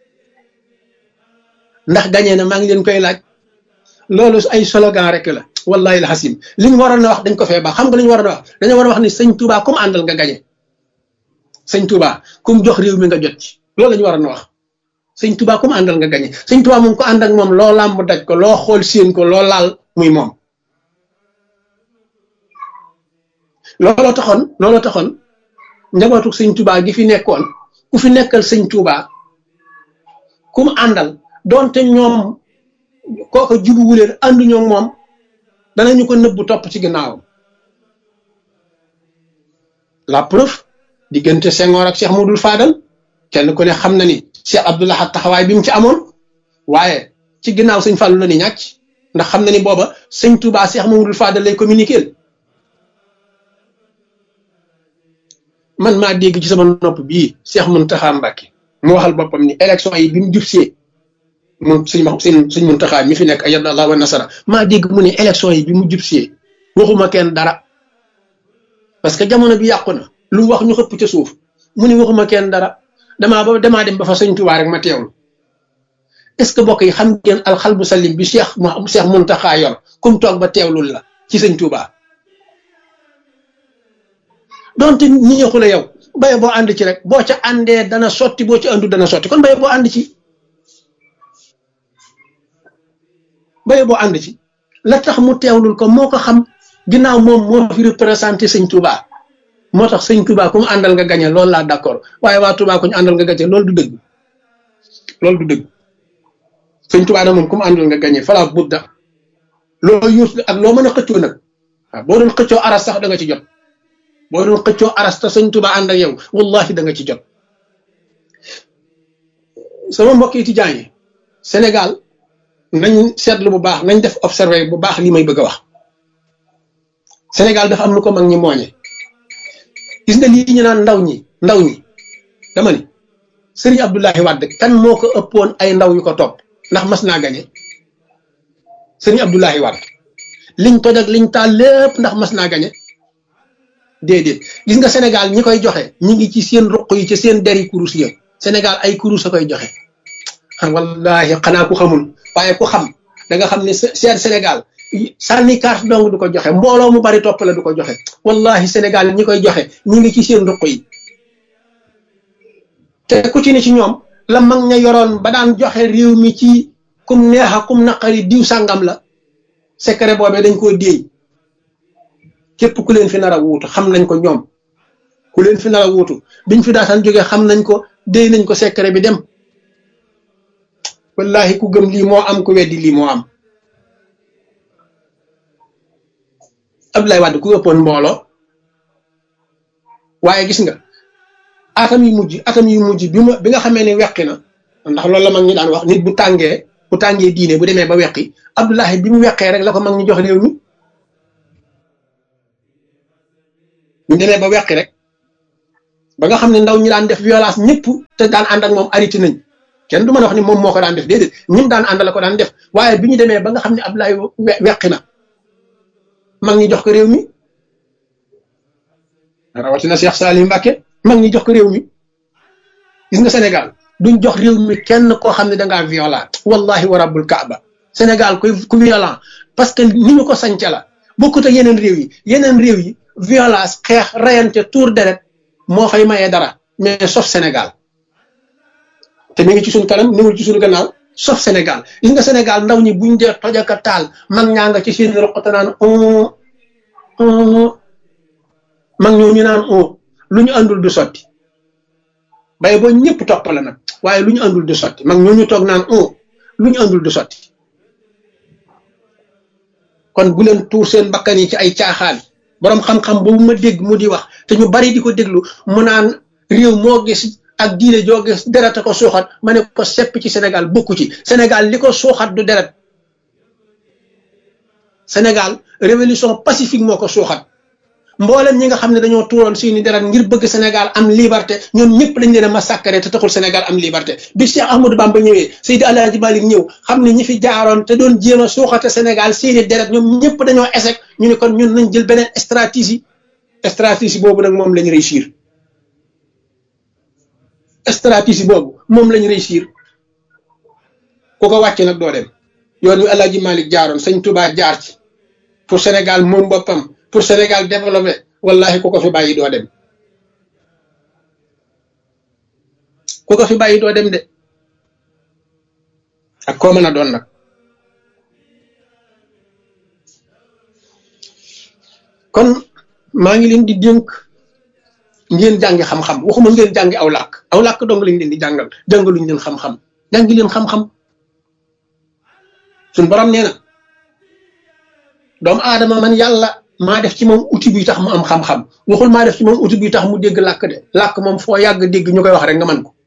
ndax gagné na maa ngi leen koy laaj loolu ay slogan rek la wallahi alhasim li ñu waroon a wax dañ ko fee baax xam nga li ñu waroon a wax dañoo war a wax ni sëñ Touba comme àndal nga gagné sëñ Touba comme jox réew mi nga jot ci loolu la ñu waroon a wax sëñ Touba comme àndal nga gagné sëñ Touba moom ko ànd ak moom loo làmb daj ko loo xool séen ko loo laal muy moom looloo taxoon looloo taxoon njabootu sëñ Touba gi fi nekkoon ku fi nekkal sëñ Touba ku mu àndal doonte ñoom kooko jubuwu leen ànduñoo moom danañu ko nëbbu topp ci ginnaawam la preuve diggante Senghor ak Cheikh Modou Fadal kenn ku ne xam na ni Cheikh Abdoul Ahad taxawaay bi mu ci amoon waaye ci ginnaaw sëñ Fallou la ni ñàcc ndax xam na ni booba sëñ Touba Cheikh Modou Fadal lay communiquer man maa dégg ci sama nopp bii Cheikh Mountakha Mbacké mu waxal boppam ni élection yi bi mu jubsee moom suñ ma suñ suñ Mountakha mi fi nekk ayyada Allah wa nasara maa dégg mu ne élection yi bi mu jubsee waxuma kenn dara parce que jamono bi yàqu na lu wax ñu xëpp ca suuf mu ne waxuma kenn dara damaa ba damaa dem ba fa sëñ Touba rek ma teewlu est-ce que bokk yi xam ngeen alxalbu salim bi Cheikh Cheikh Mountakha yor kum toog ba teewlul la ci sëñ Touba donte ñi ñëxu la yow baye boo ànd ci rek boo ca àndee dana sotti boo ci àndu dana sotti kon baye boo ànd ci baye boo ànd ci la tax mu teewlul ko moo ko xam ginnaaw moom moo fi représenté sëñ Touba moo tax sëñ Touba ku mu àndal nga gañe loolu laa d'accord waaye waa Touba ku ñu àndal nga gañe loolu du dëgg loolu du dëgg sëñ Touba na moom ku mu àndal nga gañe fala budda loo yuus ak loo mën a xëccoo nag waaw boo doon xëccoo aras sax da nga ci jot boo doon xëccoo aras te sëñ Touba ànd ak yow wallahi da nga ci jot sama mbokk étudiants yi Sénégal nañ seetlu bu baax nañ def observé bu baax li may bëgg a wax Sénégal dafa am lu ko mag ñi mooñe gis nga lii ñu naan ndaw ñi ndaw ñi dama ni Serigne Abdoulaye Wade kan moo ko ëppoon ay ndaw yu ko topp ndax mas naa gañe Serigne Abdoulaye Wade liñ toj ak liñ taal lépp ndax mas naa gañe déedéet gis nga Sénégal ñi koy joxe ñi ngi ci seen ruq yi ci seen deri kurus ya Sénégal ay kurus a koy joxe wallahi xanaa ku xamul waaye ku xam da nga xam ne seet Sénégal sànni carte dong du ko joxe mbooloo mu bari topp la du ko joxe wallahi Sénégal ñi koy joxe ñi ngi ci seen ruq yi te ku ci ne ci ñoom la mag ña yoroon ba daan joxe réew mi ci kum neexa kum naqari diw sàngam la secret boobee dañ koo déey képp ku leen fi nar a wuutu xam nañ ko ñoom ku leen fi nar a wuutu biñ fi daataan jógee xam nañ ko déey nañ ko secret bi dem wallahi ku gëm lii moo am ku weddi lii moo am Abdoulaye Wade ku ëppoon mbooloo waaye gis nga atam yu mujj atam yu mujj bi ma bi nga xamee ne weqi na ndax loolu la mag ñi daan wax nit bu tàngee bu tàngee diine bu demee ba weqi Abdoulaye bi mu weqee rek la ko mag ñi jox réew mi ñu demee ba weqi rek ba nga xam ne ndaw ñi daan def violence ñëpp te daan ànd ak moom arrêté nañ kenn du mën a wax ni moom moo ko daan def déedéet ñim daan ànd la ko daan def waaye bi ñu demee ba nga xam ne Abdoulaye weqi na mag ñi jox ko réew mi rawatina Cheikh Salim Mbacké mag ñi jox ko réew mi gis nga Sénégal duñ jox réew mi kenn koo xam ne dangaa violent wallahi wa rabbul kaaba Sénégal kuy ku violent parce que ni ñu ko sañca la bokkut ak yeneen réew yi yeneen réew yi violence xeex rayante tour deret moo fay mayee dara mais sauf Sénégal te mi ngi ci suñ kanam newul ci suñu gannaaw sauf Sénégal gis nga Sénégal ndaw ñi buñ dee tojaka taal mag ñaa nga ci seen roqata naan mag ñoo ñu naan lu ñu àndul du sotti bay boo ñëpp topp la nag waaye lu ñu àndul du sotti mag ñoo ñu toog naan lu ñu àndul du sotti kon bu leen tuur seen bakkan yi ci ay caaxaan boroom xam-xam boobu ma dégg mu di wax te ñu bari di ko déglu mu naan réew moo gis ak diine joo gis deret a ko suuxat ma ne ko sepp ci Sénégal bokku ci Sénégal li ko suuxat du deret Sénégal révolution pacifique moo ko suuxat mboolem ñi nga xam ne dañoo tuuroon seeni deret ngir bëgg Sénégal am liberté ñoom ñëpp lañ leen a massacré te taxul Sénégal am liberté bi Cheikh Ahmadou Bamba ñëwee Seydi Alaaji Malik ñëw xam ne ñi fi jaaroon te doon jéem a suuxate Sénégal seeni deret ñoom ñëpp dañoo échec ñu ne kon ñun nañ jël beneen stratégie stratégie boobu nag moom lañ réussir stratégie boobu moom lañ réussir ku ko wàcc nag doo dem yoon wi Alaaji Malik jaaroon Sëñ Tuubaa jaar ci pour Sénégal moom boppam pour Sénégal développé wallahi ku ko fi bàyyi doo dem ku ko fi bàyyi doo dem de ak koo mën a doon nag kon maa ngi leen di dénk ngeen jàngi xam-xam waxuma ngeen jàngi aw làkk aw làkk dong lañ leen di jàngal jàngaluñ leen xam-xam jàngi leen xam-xam suñ borom nee na doomu aadama man yàlla maa def ci moom outil bi tax mu am xam-xam waxul maa def ci moom outil bi tax mu dégg làkk de làkk moom foo yàgg dégg ñu koy wax rek nga man ko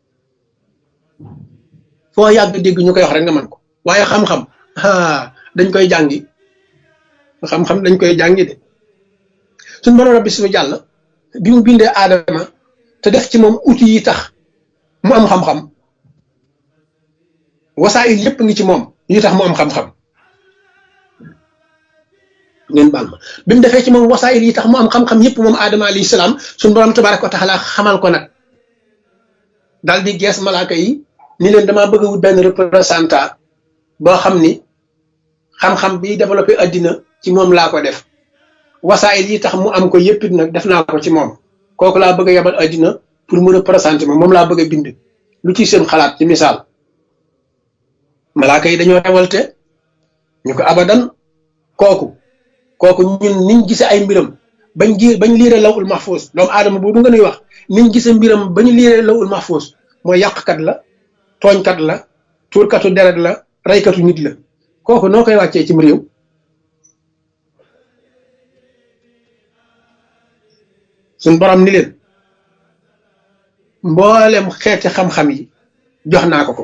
foo yàgg dégg ñu koy wax rek nga man ko waaye xam-xam ah dañ koy jàngi xam-xam dañ koy jàngi de suñ borom rabbi suñu jàll bi mu bindee aadama te def ci moom outil yi tax mu am xam-xam wasaayil yépp ngi ci moom yi tax mu am xam-xam ngeen baal ma bi mu defee ci moom wasaayil yi tax mu am xam-xam yépp moom aadama alayhi salaam suñu borom tabaraka wa taala xamal ko nag daal di gees malaaka yi ni leen damaa bëgg a wut benn représentant boo xam ni xam-xam bi développé addina ci moom laa ko def wasaayil yi tax mu am ko yépp it nag def naa ko ci moom kooku laa bëgg a yabal addina pour mu représenter ma moom laa bëgg a bind lu ci seen xalaat ci misaal malaaka yi dañoo rewalte ñu ko abadan kooku kooku ñun niñ gise ay mbiram bañ gi bañ liire lawul mahfuus doomu aadama boobu nga nuy wax niñ gise mbiram bañ liire lawul mahfuus mooy yàqkat la tooñkat la tuurkatu deret la raykatu nit la kooku noo koy wàccee cim réew suñ borom ni leen mboolem xeeti xam-xam yi jox naa ko ko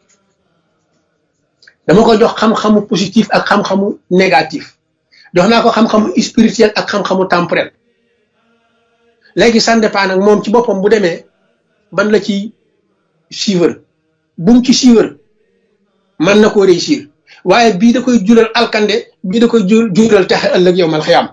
dama ko jox xam-xamu positif ak xam-xamu négatif jox naa ko xam-xamu spirituel ak xam-xamu temporel léegi ça dépend nag moom ci boppam bu demee ban la ci suivre bu mu ci suivre mën na koo réussir waaye bii da koy jural alkande bii da koy jural texe ëllëg yow mal xiyaam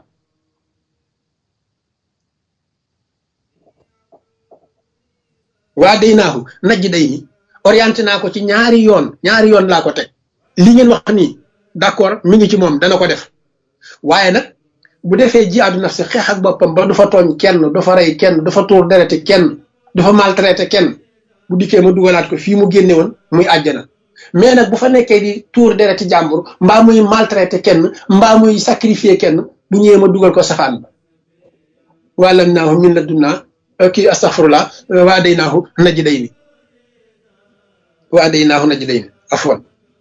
waa day naaxu najj day ni orienté naa ko ci ñaari yoon ñaari yoon laa ko teg li ngeen wax nii d'accord mi ngi ci moom dana ko def waaye nag bu defee jihaadu nafsi xeex ak boppam ba du fa tooñ kenn du fa rey kenn du fa tuur derete kenn du fa maltraité kenn bu dikkee ma dugalaat ko fii mu génne woon muy àjjana mais nag bu fa nekkee di tuur dereti jàmbur mbaa muy maltraité kenn mbaa muy sacrifier kenn bu ñëwee ma dugal ko safaan ba wàllam naahu min la dunnaa kii astaghfirullah waa day naahu najj day ni waa day naahu najj day ni afwan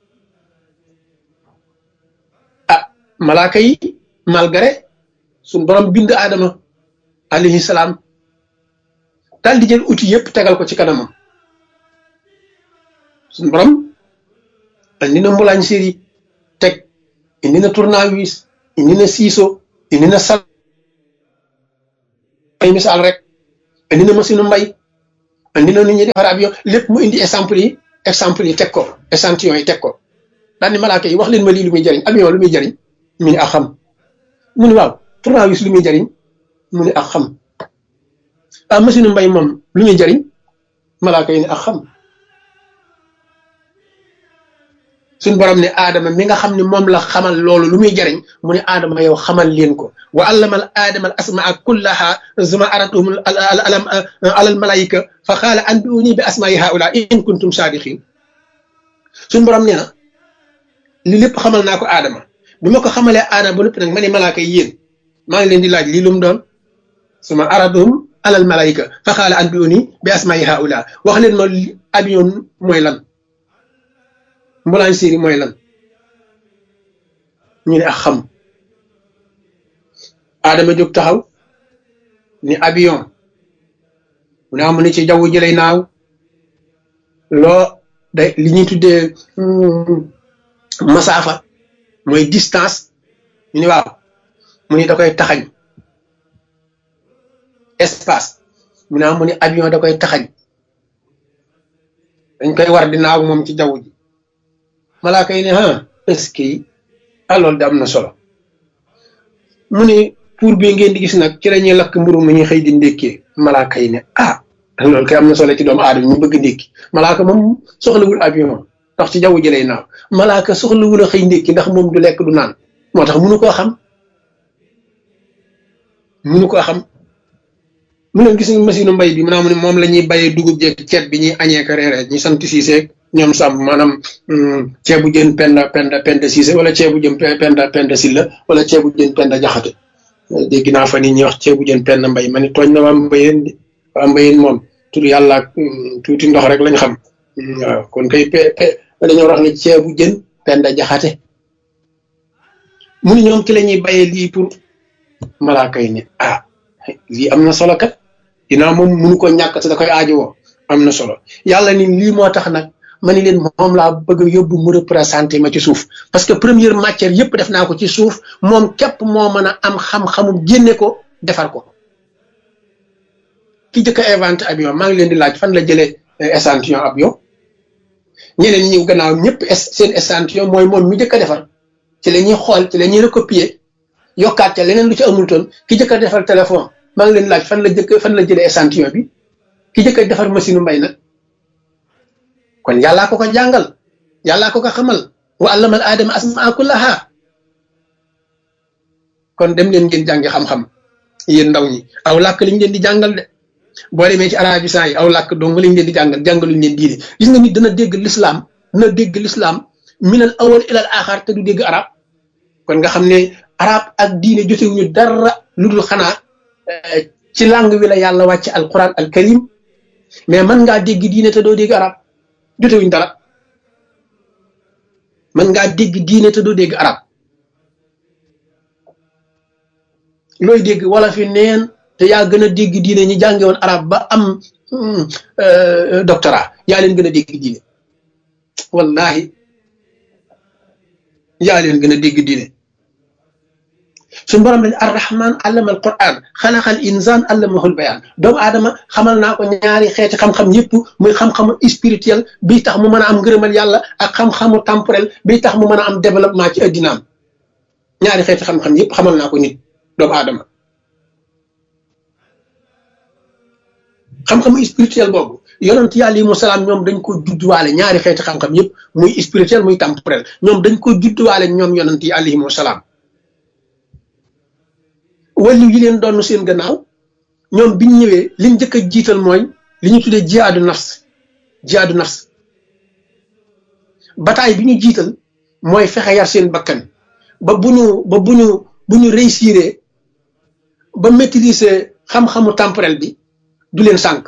ah malaaka yi malgré suñ borom bind aadama alayhi salaam daal di jël outil yépp tegal ko ci kanamam suñ borom indi na mbulaañ séri teg indi na tournevis indi na siiso indi na sal ay misaal rek indi na machine mbay indi na nit ñi defar avion lépp mu indi exemple yi exemple yi teg ko échantillon yi teg ko daal ni malaaka yi wax leen ma lii lu muy jëriñ avion lu muy jëriñ mu ni ak xam mu ni waaw tournevis lu muy jëriñ mu ni ak xam ah machine mbay moom lu muy jëriñ malaaka yi ni ak xam suñ borom ne aadama mi nga xam ne moom la xamal loolu lu muy jëriñ mu ne aadama yow xamal leen ko wa allamal aadama al asmaa kullaha zuma aratuhum alam alal malaika fa qaala anbiuni bi asmaai haula in kuntum saadiqin suñ borom nee na li lépp xamal naa ko aadama bi ma ko xamalee aadama ba lépp nag ma ne malaaka yi yéen maa ngi leen di laaj lii lu mu doon suma aratuhum alal malaika fa qaala anbiuni bi asmaai haula wax leen ma avion mooy lan mbolaan séeri mooy lan ñu ne ak xam aadama jóg taxaw ni avion mu ne amu ne ci jaww ji lay naaw loo day li ñuy tuddee masaafa mooy distance ñu ne waaw mu ne da koy taxañ espace mu ne amu ne avion da koy taxañ dañ koy war di naaw moom ci jaww ji malaaka yi ne ah est-ce que alors da am na solo mu ne pour bi ngeen di gis nag ci la ñuy lakk mburu mu ñuy xëy di ndékkee malaaka yi ne ah loolu kay am na solo ci doomu aadama ñu bëgg ndékki malaaka moom soxlawul avion ndax ci jaww ji lay naaw malaaka soxlawul a xëy ndékki ndax moom du lekk du naan moo tax mënu koo xam mënu koo xam mu ne gis nga machine mbay bi maanaam moom la ñuy bayee dugub jeeg ceeb bi ñuy añee ka reeree ñu sant siiseeg ñoom sàmm maanaam ceebu jën penda penda penda siise wala ceebu jën penda penda silla wala ceebu jën penda jaxate dégg naa fa nit ñi wax ceebu jën penda mbay ma ni tooñ na waa mbayeen di waa mbayeen moom tur yàlla ak tuuti ndox rek lañ xam waaw kon kay pe pe dañoo wax ne ceebu jën penda jaxate mu ni ñoom ci la ñuy bayee lii pour malaaka yi ne ah lii am na solo kat dinaa moom mënu ko ñàkk te da koy aajowoo am na solo yàlla ni lii moo tax nag ma ni leen moom laa bëgg a yóbbu mu représenté ma ci suuf parce que première matière yëpp def naa ko ci suuf moom képp moo mën a am xam-xamu génne ko defar ko ki jëkk a inventé avion maa ngi leen di laaj fan la jëlee échantillon avion ñeneen ñi gannaaw ñëpp seen échantillon mooy moom mi jëkk a defar ci la ñuy xool ci la ñuy recopier yokkaat ca leneen lu ci amul toon ki jëkk a defar téléphone maa ngi leen laaj fan la jëkk fan la jëlee échantillon bi ki jëkk a defar machine mbay nag kon yàllaa ko ko jàngal yàllaa ko ko xamal wa allamal aadama asmaa kullaha kon dem leen ngeen jàngi xam-xam yéen ndaw ñi aw làkk liñ leen di jàngal de boo demee ci arabisant yi aw làkk dong lañ leen di jàngal jàngaluñ leen diine gis nga nit dana dégg l'islam dana dégg l'islam minal awal ilal axar te du dégg arab kon nga xam ne arab ak diine jotewuñu dara lu dul xanaa ci langue wi la yàlla wàcce alquran al karim mais mën ngaa dégg diine te doo dégg arab jotewuñ dara mën ngaa dégg diine te doo dégg arab looy dégg wala fi neen te yaa gën a dégg diine ñi jànge woon arab ba am doctorat yaa leen gën a dégg diine wallahi yaa leen gën a dégg diine suñu borom lañ arrahman allama al quran xalaqal insan allamahul bayan doomu aadama xamal naa ko ñaari xeeti xam-xam yëpp muy xam-xamu spirituel bii tax mu mën a am ngërëmal yàlla ak xam-xamu temporel bii tax mu mën a am développement ci addinaam ñaari xeeti xam-xam yëpp xamal naa ko nit doomu aadama xam-xamu spirituel boobu yonent yàlla yi mu salaam ñoom dañ ko judduwaale ñaari xeeti xam-xam yëpp muy spirituel muy temporel ñoom dañ ko judduwaale ñoom yonent yi alayhimu salaam wàllu yi leen doon seen gannaaw ñoom biñ ñëwee liñ njëkk a jiital mooy li ñu tuddee jihaadu nafs jihaadu nafs bataay bi ñu jiital mooy fexe yar seen bakkan ba bu ñu ba bu ñu bu ñu réussir ba maîtriser xam-xamu temporel bi du leen sànq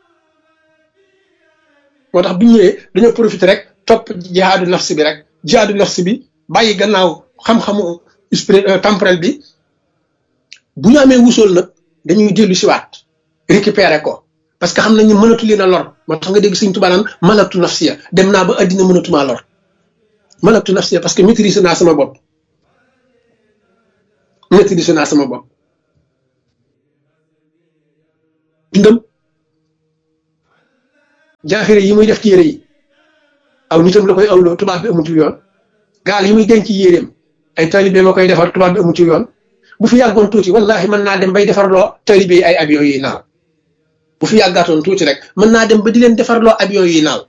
moo tax biñ ñëwee dañoo profité rek topp jihaadu nafs bi rek jihaadu nafs bi bàyyi gannaaw xam-xamu temporel bi bu ñu amee wusool nag dañuy dellu siwaat récupérer ko parce que xam nañu mënatu leen a lor moo tax nga dégg Sëñ Tuubaa naan malaktu nafsiya dem naa ba addina mënatumaa lor malaktu nafsiya parce que maîtrise naa sama bopp maîtrise naa sama bopp dundam jaaxire yi muy def ci yére yi aw nitam la koy awloo tubaab bi amutul yoon gaal yi muy denc ci yéreem ay talibé ma koy defar tubaab bi amutul yoon bu fi yàggoon tuuti wallahi mën naa dem bay defarloo talibé yi ay avion yi naaw bu fi yàggaatoon tuuti rek mën naa dem ba di leen defarloo avion yi naaw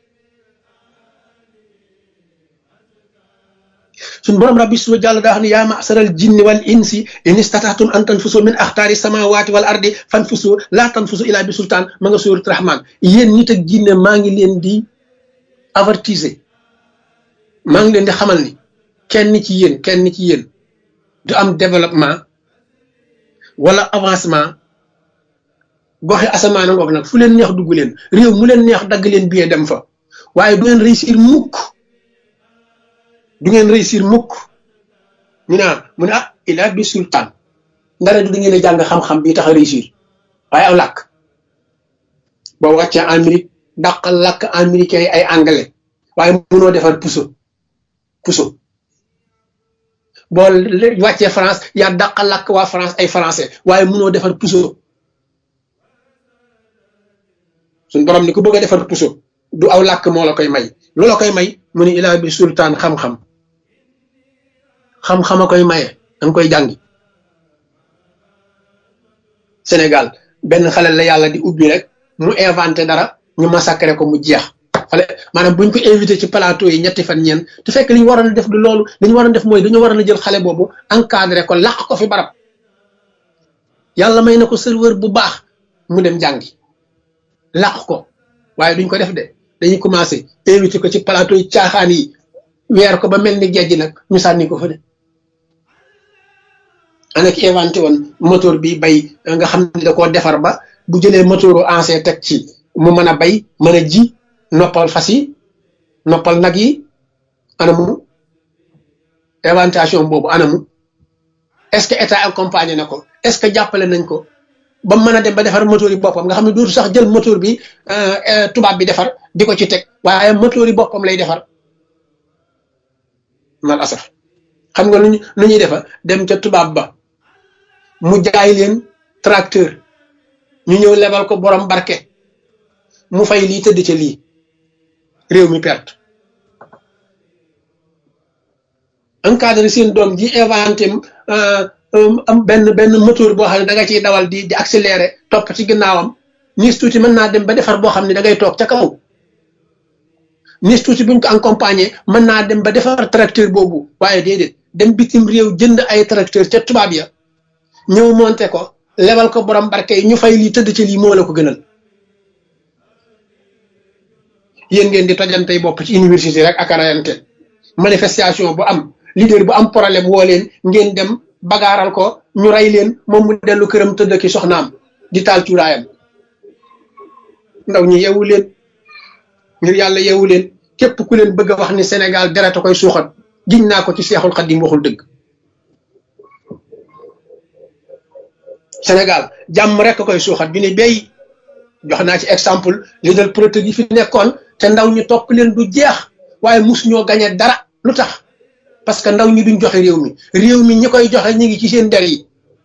suñ borom rabbi su jàll daa xam ne yaa masaral jinni wal insi in istataatum an tanfusu min axtaari samawati wal ardi fanfusu laa tanfusu ilaa bi sultaan ma nga suurat rahman yéen nit ak jinne maa ngi leen di avertiser maa ngi leen di xamal ni kenn ci yéen kenn ci yéen du am développement wala avancement goxe asamaan ngoog nag fu leen neex dugg leen réew mu leen neex dagg leen billet dem fa waaye du ngeen réussir mukk du ngeen réussir mukk ñu naan mu ne ah ila bi sultaan ndara du ngeen a jàng xam-xam bi tax a réussir waaye aw làkk boo wàccee Amérique dàq làkk américain yi ay anglais waaye mënoo defar puso puso boo wàccee France yaa dàq làkk waa France ay français waaye mënoo defar puso suñ borom ni ku bëgg a defar puso du aw làkk moo la koy may lu la koy may mu ne ilaa bi sultaan xam-xam xam-xam a koy maye danga koy jàngi Sénégal benn xale la yàlla di ubbi rek mu inventé dara ñu massacré ko mu jeex xale maanaam buñ ko invité ci plateau yi ñetti fan ñeen te fekk li ñu waroon a def du loolu li ñu waroon a def mooy dañu waroon a jël xale boobu encadré ko làq ko fi barab yàlla may na ko serveur bu baax mu dem jàngi làq ko waaye duñ ko def de dañuy commencé invité ko ci plateau yi caaxaan yi weer ko ba mel ni géej nag ñu sànni ko fa de ana ki inventé woon moteur bi bay nga xam ne da koo defar ba bu jëlee moteuru ancien teg ci mu mën a bay mën a ji noppal fas yi noppal nag yi anamu inventation boobu anamu est-ce que état accompagné na ko est-ce que jàppale nañ ko ba mën a dem ba defar moteur yi boppam nga xam ne dootu sax jël moteur bi tubaab bi defar di ko ci teg waaye moteur yi boppam lay defar mal asaf xam nga luñu lu ñuy defa dem ca tubaab ba mu jaay leen tracteur ñu ñëw lebal ko borom barke mu fay lii tëdd ca lii réew mi perte encadré seen doom ji inventé am benn benn moteur boo xam ne da nga ciy dawal di di accéléré topp ci ginnaawam nis tuuti mën naa dem ba defar boo xam ne da ngay toog ca kaw nis tuuti buñ ko accompagné mën naa dem ba defar tracteur boobu waaye déedéet dem bitim réew jënd ay tracteur ca tubaab ya ñëw monté ko lebal ko borom barke yi ñu fay lii tëdd ci lii moo la ko gënal yéen ngeen di tojantey bopp ci université rek ak rayante manifestation bu am leader bu am problème woo leen ngeen dem bagaaral ko ñu rey leen moom mu dellu këram tëdd ki soxnaam di taal cuuraayam ndaw ñi yeewu leen ngir yàlla yeewu leen képp ku leen bëgg a wax ni Sénégal deret a koy suuxat giñ naa ko ci Seexul Xaddim waxul dëgg Sénégal jàmm rek a koy suuxat bi ni béy jox naa ci exemple leader politique yi fi nekkoon te ndaw ñi topp leen du jeex waaye mus ñoo gañe dara lu tax parce que ndaw ñi duñ joxe réew mi réew mi ñi koy joxe ñi ngi ci seen der yi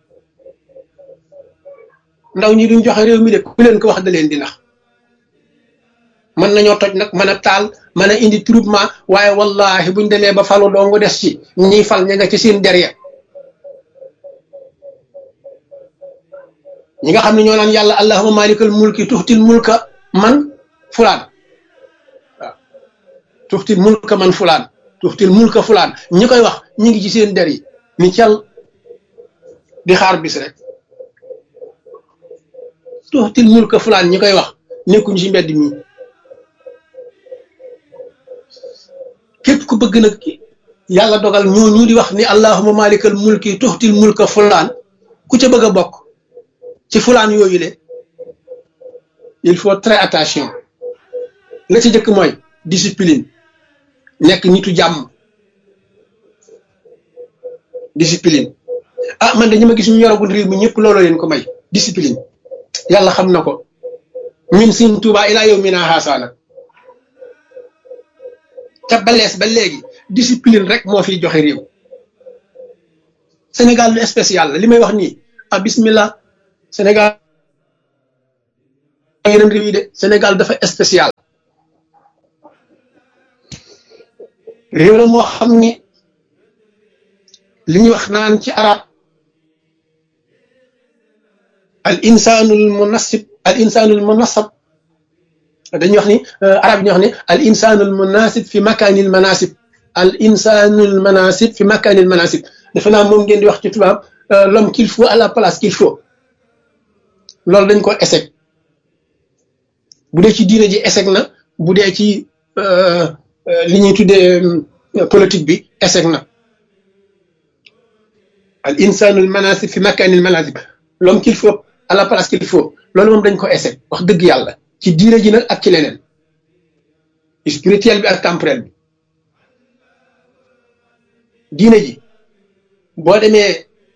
ndaw ñi duñ joxe réew mi de ku leen ko wax da leen di nax mën nañoo toj nag mën a taal mën a indi troupement waaye wallahi buñ demee ba falu doongu des ci ñiy fal ña nga ci seen der ya ñi nga xam ne ñoo naan yàlla allahumma malikal mulki tuxtil mulka man fulaan waaw tuxtil mulka man fulaan tuxtil mulka fulaan ñi koy wax ñi ngi ci seen der yi ni cal di xaar bis rek tuxtil mulka fulaan ñi koy wax nekkuñu ci mbedd mi képp ku bëgg nag yàlla dogal ñoo ñu di wax ni allahumma malikal mulki tuxtil mulka fulaan ku ca bëgg a bokk ci fulaan yooyu le il faut très attention la ci jëkk mooy discipline nekk nitu jàmm discipline ah man de ñi ma gis ñu yoragul réew mi ñëpp looloo leen ko may discipline yàlla xam na ko min sin tuuba ilaa yow mi naa xaasaa nag te balees ba léegi discipline rek moo fiy joxe réew Sénégal lu spécial la li may wax nii ah bismillah Sénégal yeneen réew yi de Sénégal dafa spécial réew la moo xam ni li ñuy wax naan ci arab al insanul munasib al insanul munasab dañuy wax ni arab yi ñuy wax ni al insanul munasib fi makanil manasib al insanul manasib fi makanil manasib defe naa moom ngeen di wax ci tubaab l'homme qu'il faut à la place qu'il faut loolu dañ ko échec bu dee ci diine ji échec na bu dee ci li ñuy tuddee politique bi échec na al insanul manasib fi makanil manasib l'homme qu'il faut à la place qu'il faut loolu moom dañ ko échec wax dëgg yàlla ci diine ji nag ak ci leneen spirituel bi ak temporel bi diine ji boo demee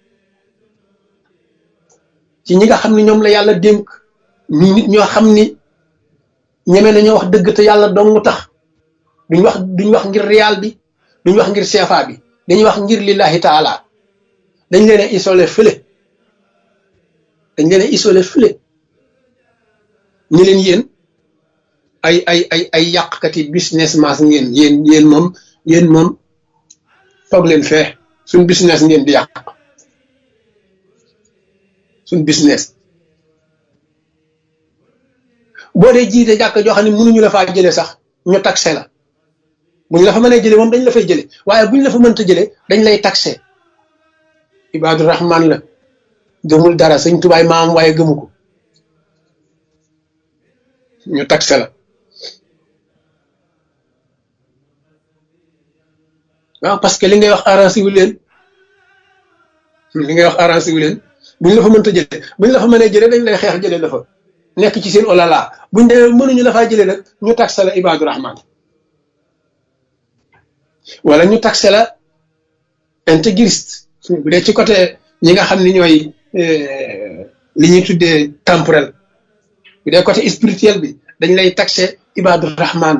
ci ñi nga xam ne ñoom la yàlla dénk ñu nit ñoo xam ni ñeme nañoo wax dëgg te yàlla dong tax duñ wax duñ wax ngir riyaal bi duñ wax ngir seefa bi dañuy wax ngir lillahi taala dañ leen a isolé fële dañ leen a isolé fële ñi leen yéen ay ay ay ay yàqkati business mas ngeen yéen yéen moom yéen moom foog leen fee suñ business ngeen di yàq suñ business boo dee jiite jàkk joo xam ne mënuñu la faa jële sax ñu taxé la buñ la fa mënee jële moom dañ la fay jële waaye buñ la fa mënta jële dañ lay taxé Ibaadu Rahman la gëmul dara sëñ tubaay maam waaye gëmu ko ñu taxé la waaw parce que li ngay wax arrangé wu leen li ngay wax arrangé wu leen buñ la fa mënta jële buñ la fa mënee jële dañ lay xeex jële la fa nekk ci seen olala buñ demee mënuñu la faa jële nag ñu taxé la Ibaadu Rahman wala ñu taxé la intégriste bu dee ci côté ñi nga xam ni ñooy li ñuy tuddee temporel bu dee côté spirituel bi dañ lay taxé Ibaadu Rahman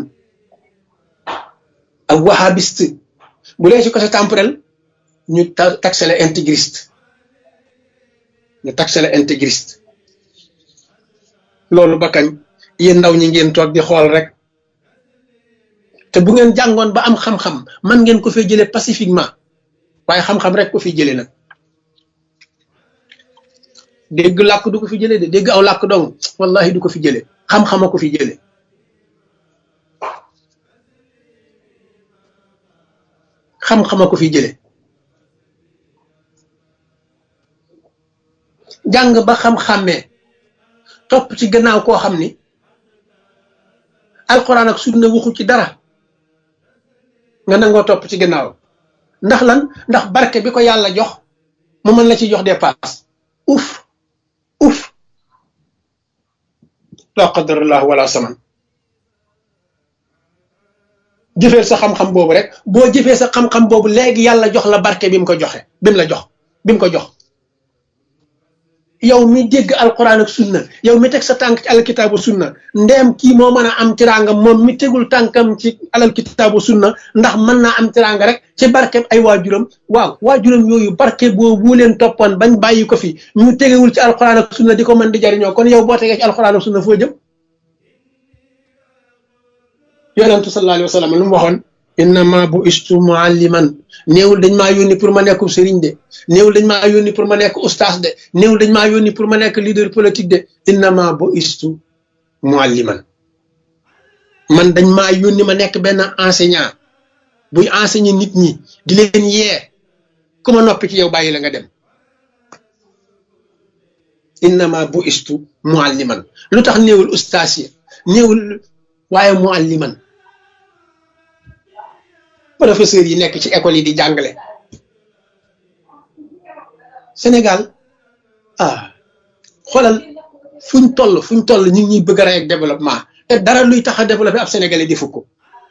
ak wahhabiste bu dee ci côté temporel ñu taxé la intégriste ñu taxé la intégriste loolu ba kañ yéen ndaw ñi ngeen toog di xool rek te bu ngeen jàngoon ba am xam-xam man ngeen ko fee jëlee pacifiquement waaye xam-xam rek ko fi jëlee nag dégg làkk du ko fi jëlee de dégg aw làkk dong wallahi du ko fi jëlee xam-xama ko fi jëlee xam-xama ko fi jëlee jàng ba xam-xàmmee topp ci gannaaw koo xam ni alquran ak sunna waxu ci dara nga nangoo topp ci gannaaw ndax lan ndax barke bi ko yàlla jox mu mën la ci jox dépasse uf uf la qadarallah wala saman jëfee sa xam-xam boobu rek boo jëfee sa xam-xam boobu léegi yàlla jox la barke bi mu ko joxe bi mu la jox bi mu ko jox yow mi dégg alquran ak sunna yow mi teg sa tànk ci alkitaabu sunna ndeem kii moo mën a am tiraanga moom mi tegul tànkam ci alal kitaabu sunna ndax mën naa am tiraanga rek ci barke ay waajuram waaw waajuram yooyu barke boobu leen toppoon bañ bàyyi ko fi ñu tegewul ci alquran ak sunna di ko mën di jariñoo kon yow boo tegee ci alquran ak sunna foo jëm yonentu sallallahu alayhi wa sallam lu mu waxoon innama bu istu mualliman néewul dañ maa yónni pour ma nekku sëriñ de néewul dañ maa yónni pour ma nekk ustaas de néewul dañ maa yónni pour ma nekk leader politique de innama bu istu mualliman man dañ maa yónni ma nekk benn enseignant buy enseigner nit ñi di leen yee ku ma noppi ci yow bàyyi la nga dem innama bu istu mualliman lu tax néewul ustaas yi néewul waaye mualliman professeurs yi nekk ci école yi di jàngale Sénégal ah xoolal fuñ toll fuñ toll ñu ngi ñuy bëgg a rey ak développement te dara luy tax a développé ab sénégalais di fukk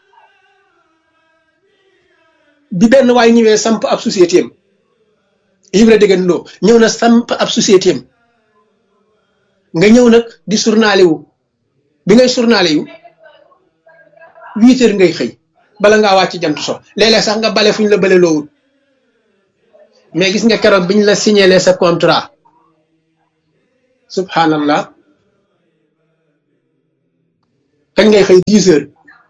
bi benn waay ñëwee samp ab société am Ibra Degen Lo ñëw na samp ab société am nga ñëw nag di journalé wu bi ngay journalé wu huit heures ngay xëy bala ngaa wàcc jant so léeg-léeg sax nga bale fu ñu la bale loowul mais gis nga keroog biñ la signalé sa contrat subhanallah kañ ngay xëy dix heures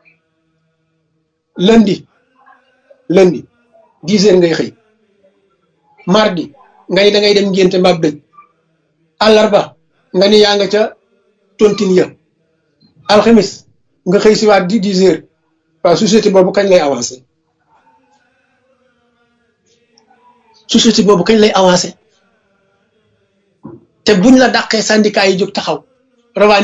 lundi lundi dix heures ngay xëy mardi nga ni da ngay dem ngénte mbaab dëj àllarba nga ni yaa nga ca tontine ya alxamis nga xëy si waat di dix heures waaw société boobu kañ lay avancé société boobu kañ lay avancé te buñ la dàqee syndicat yi jóg taxaw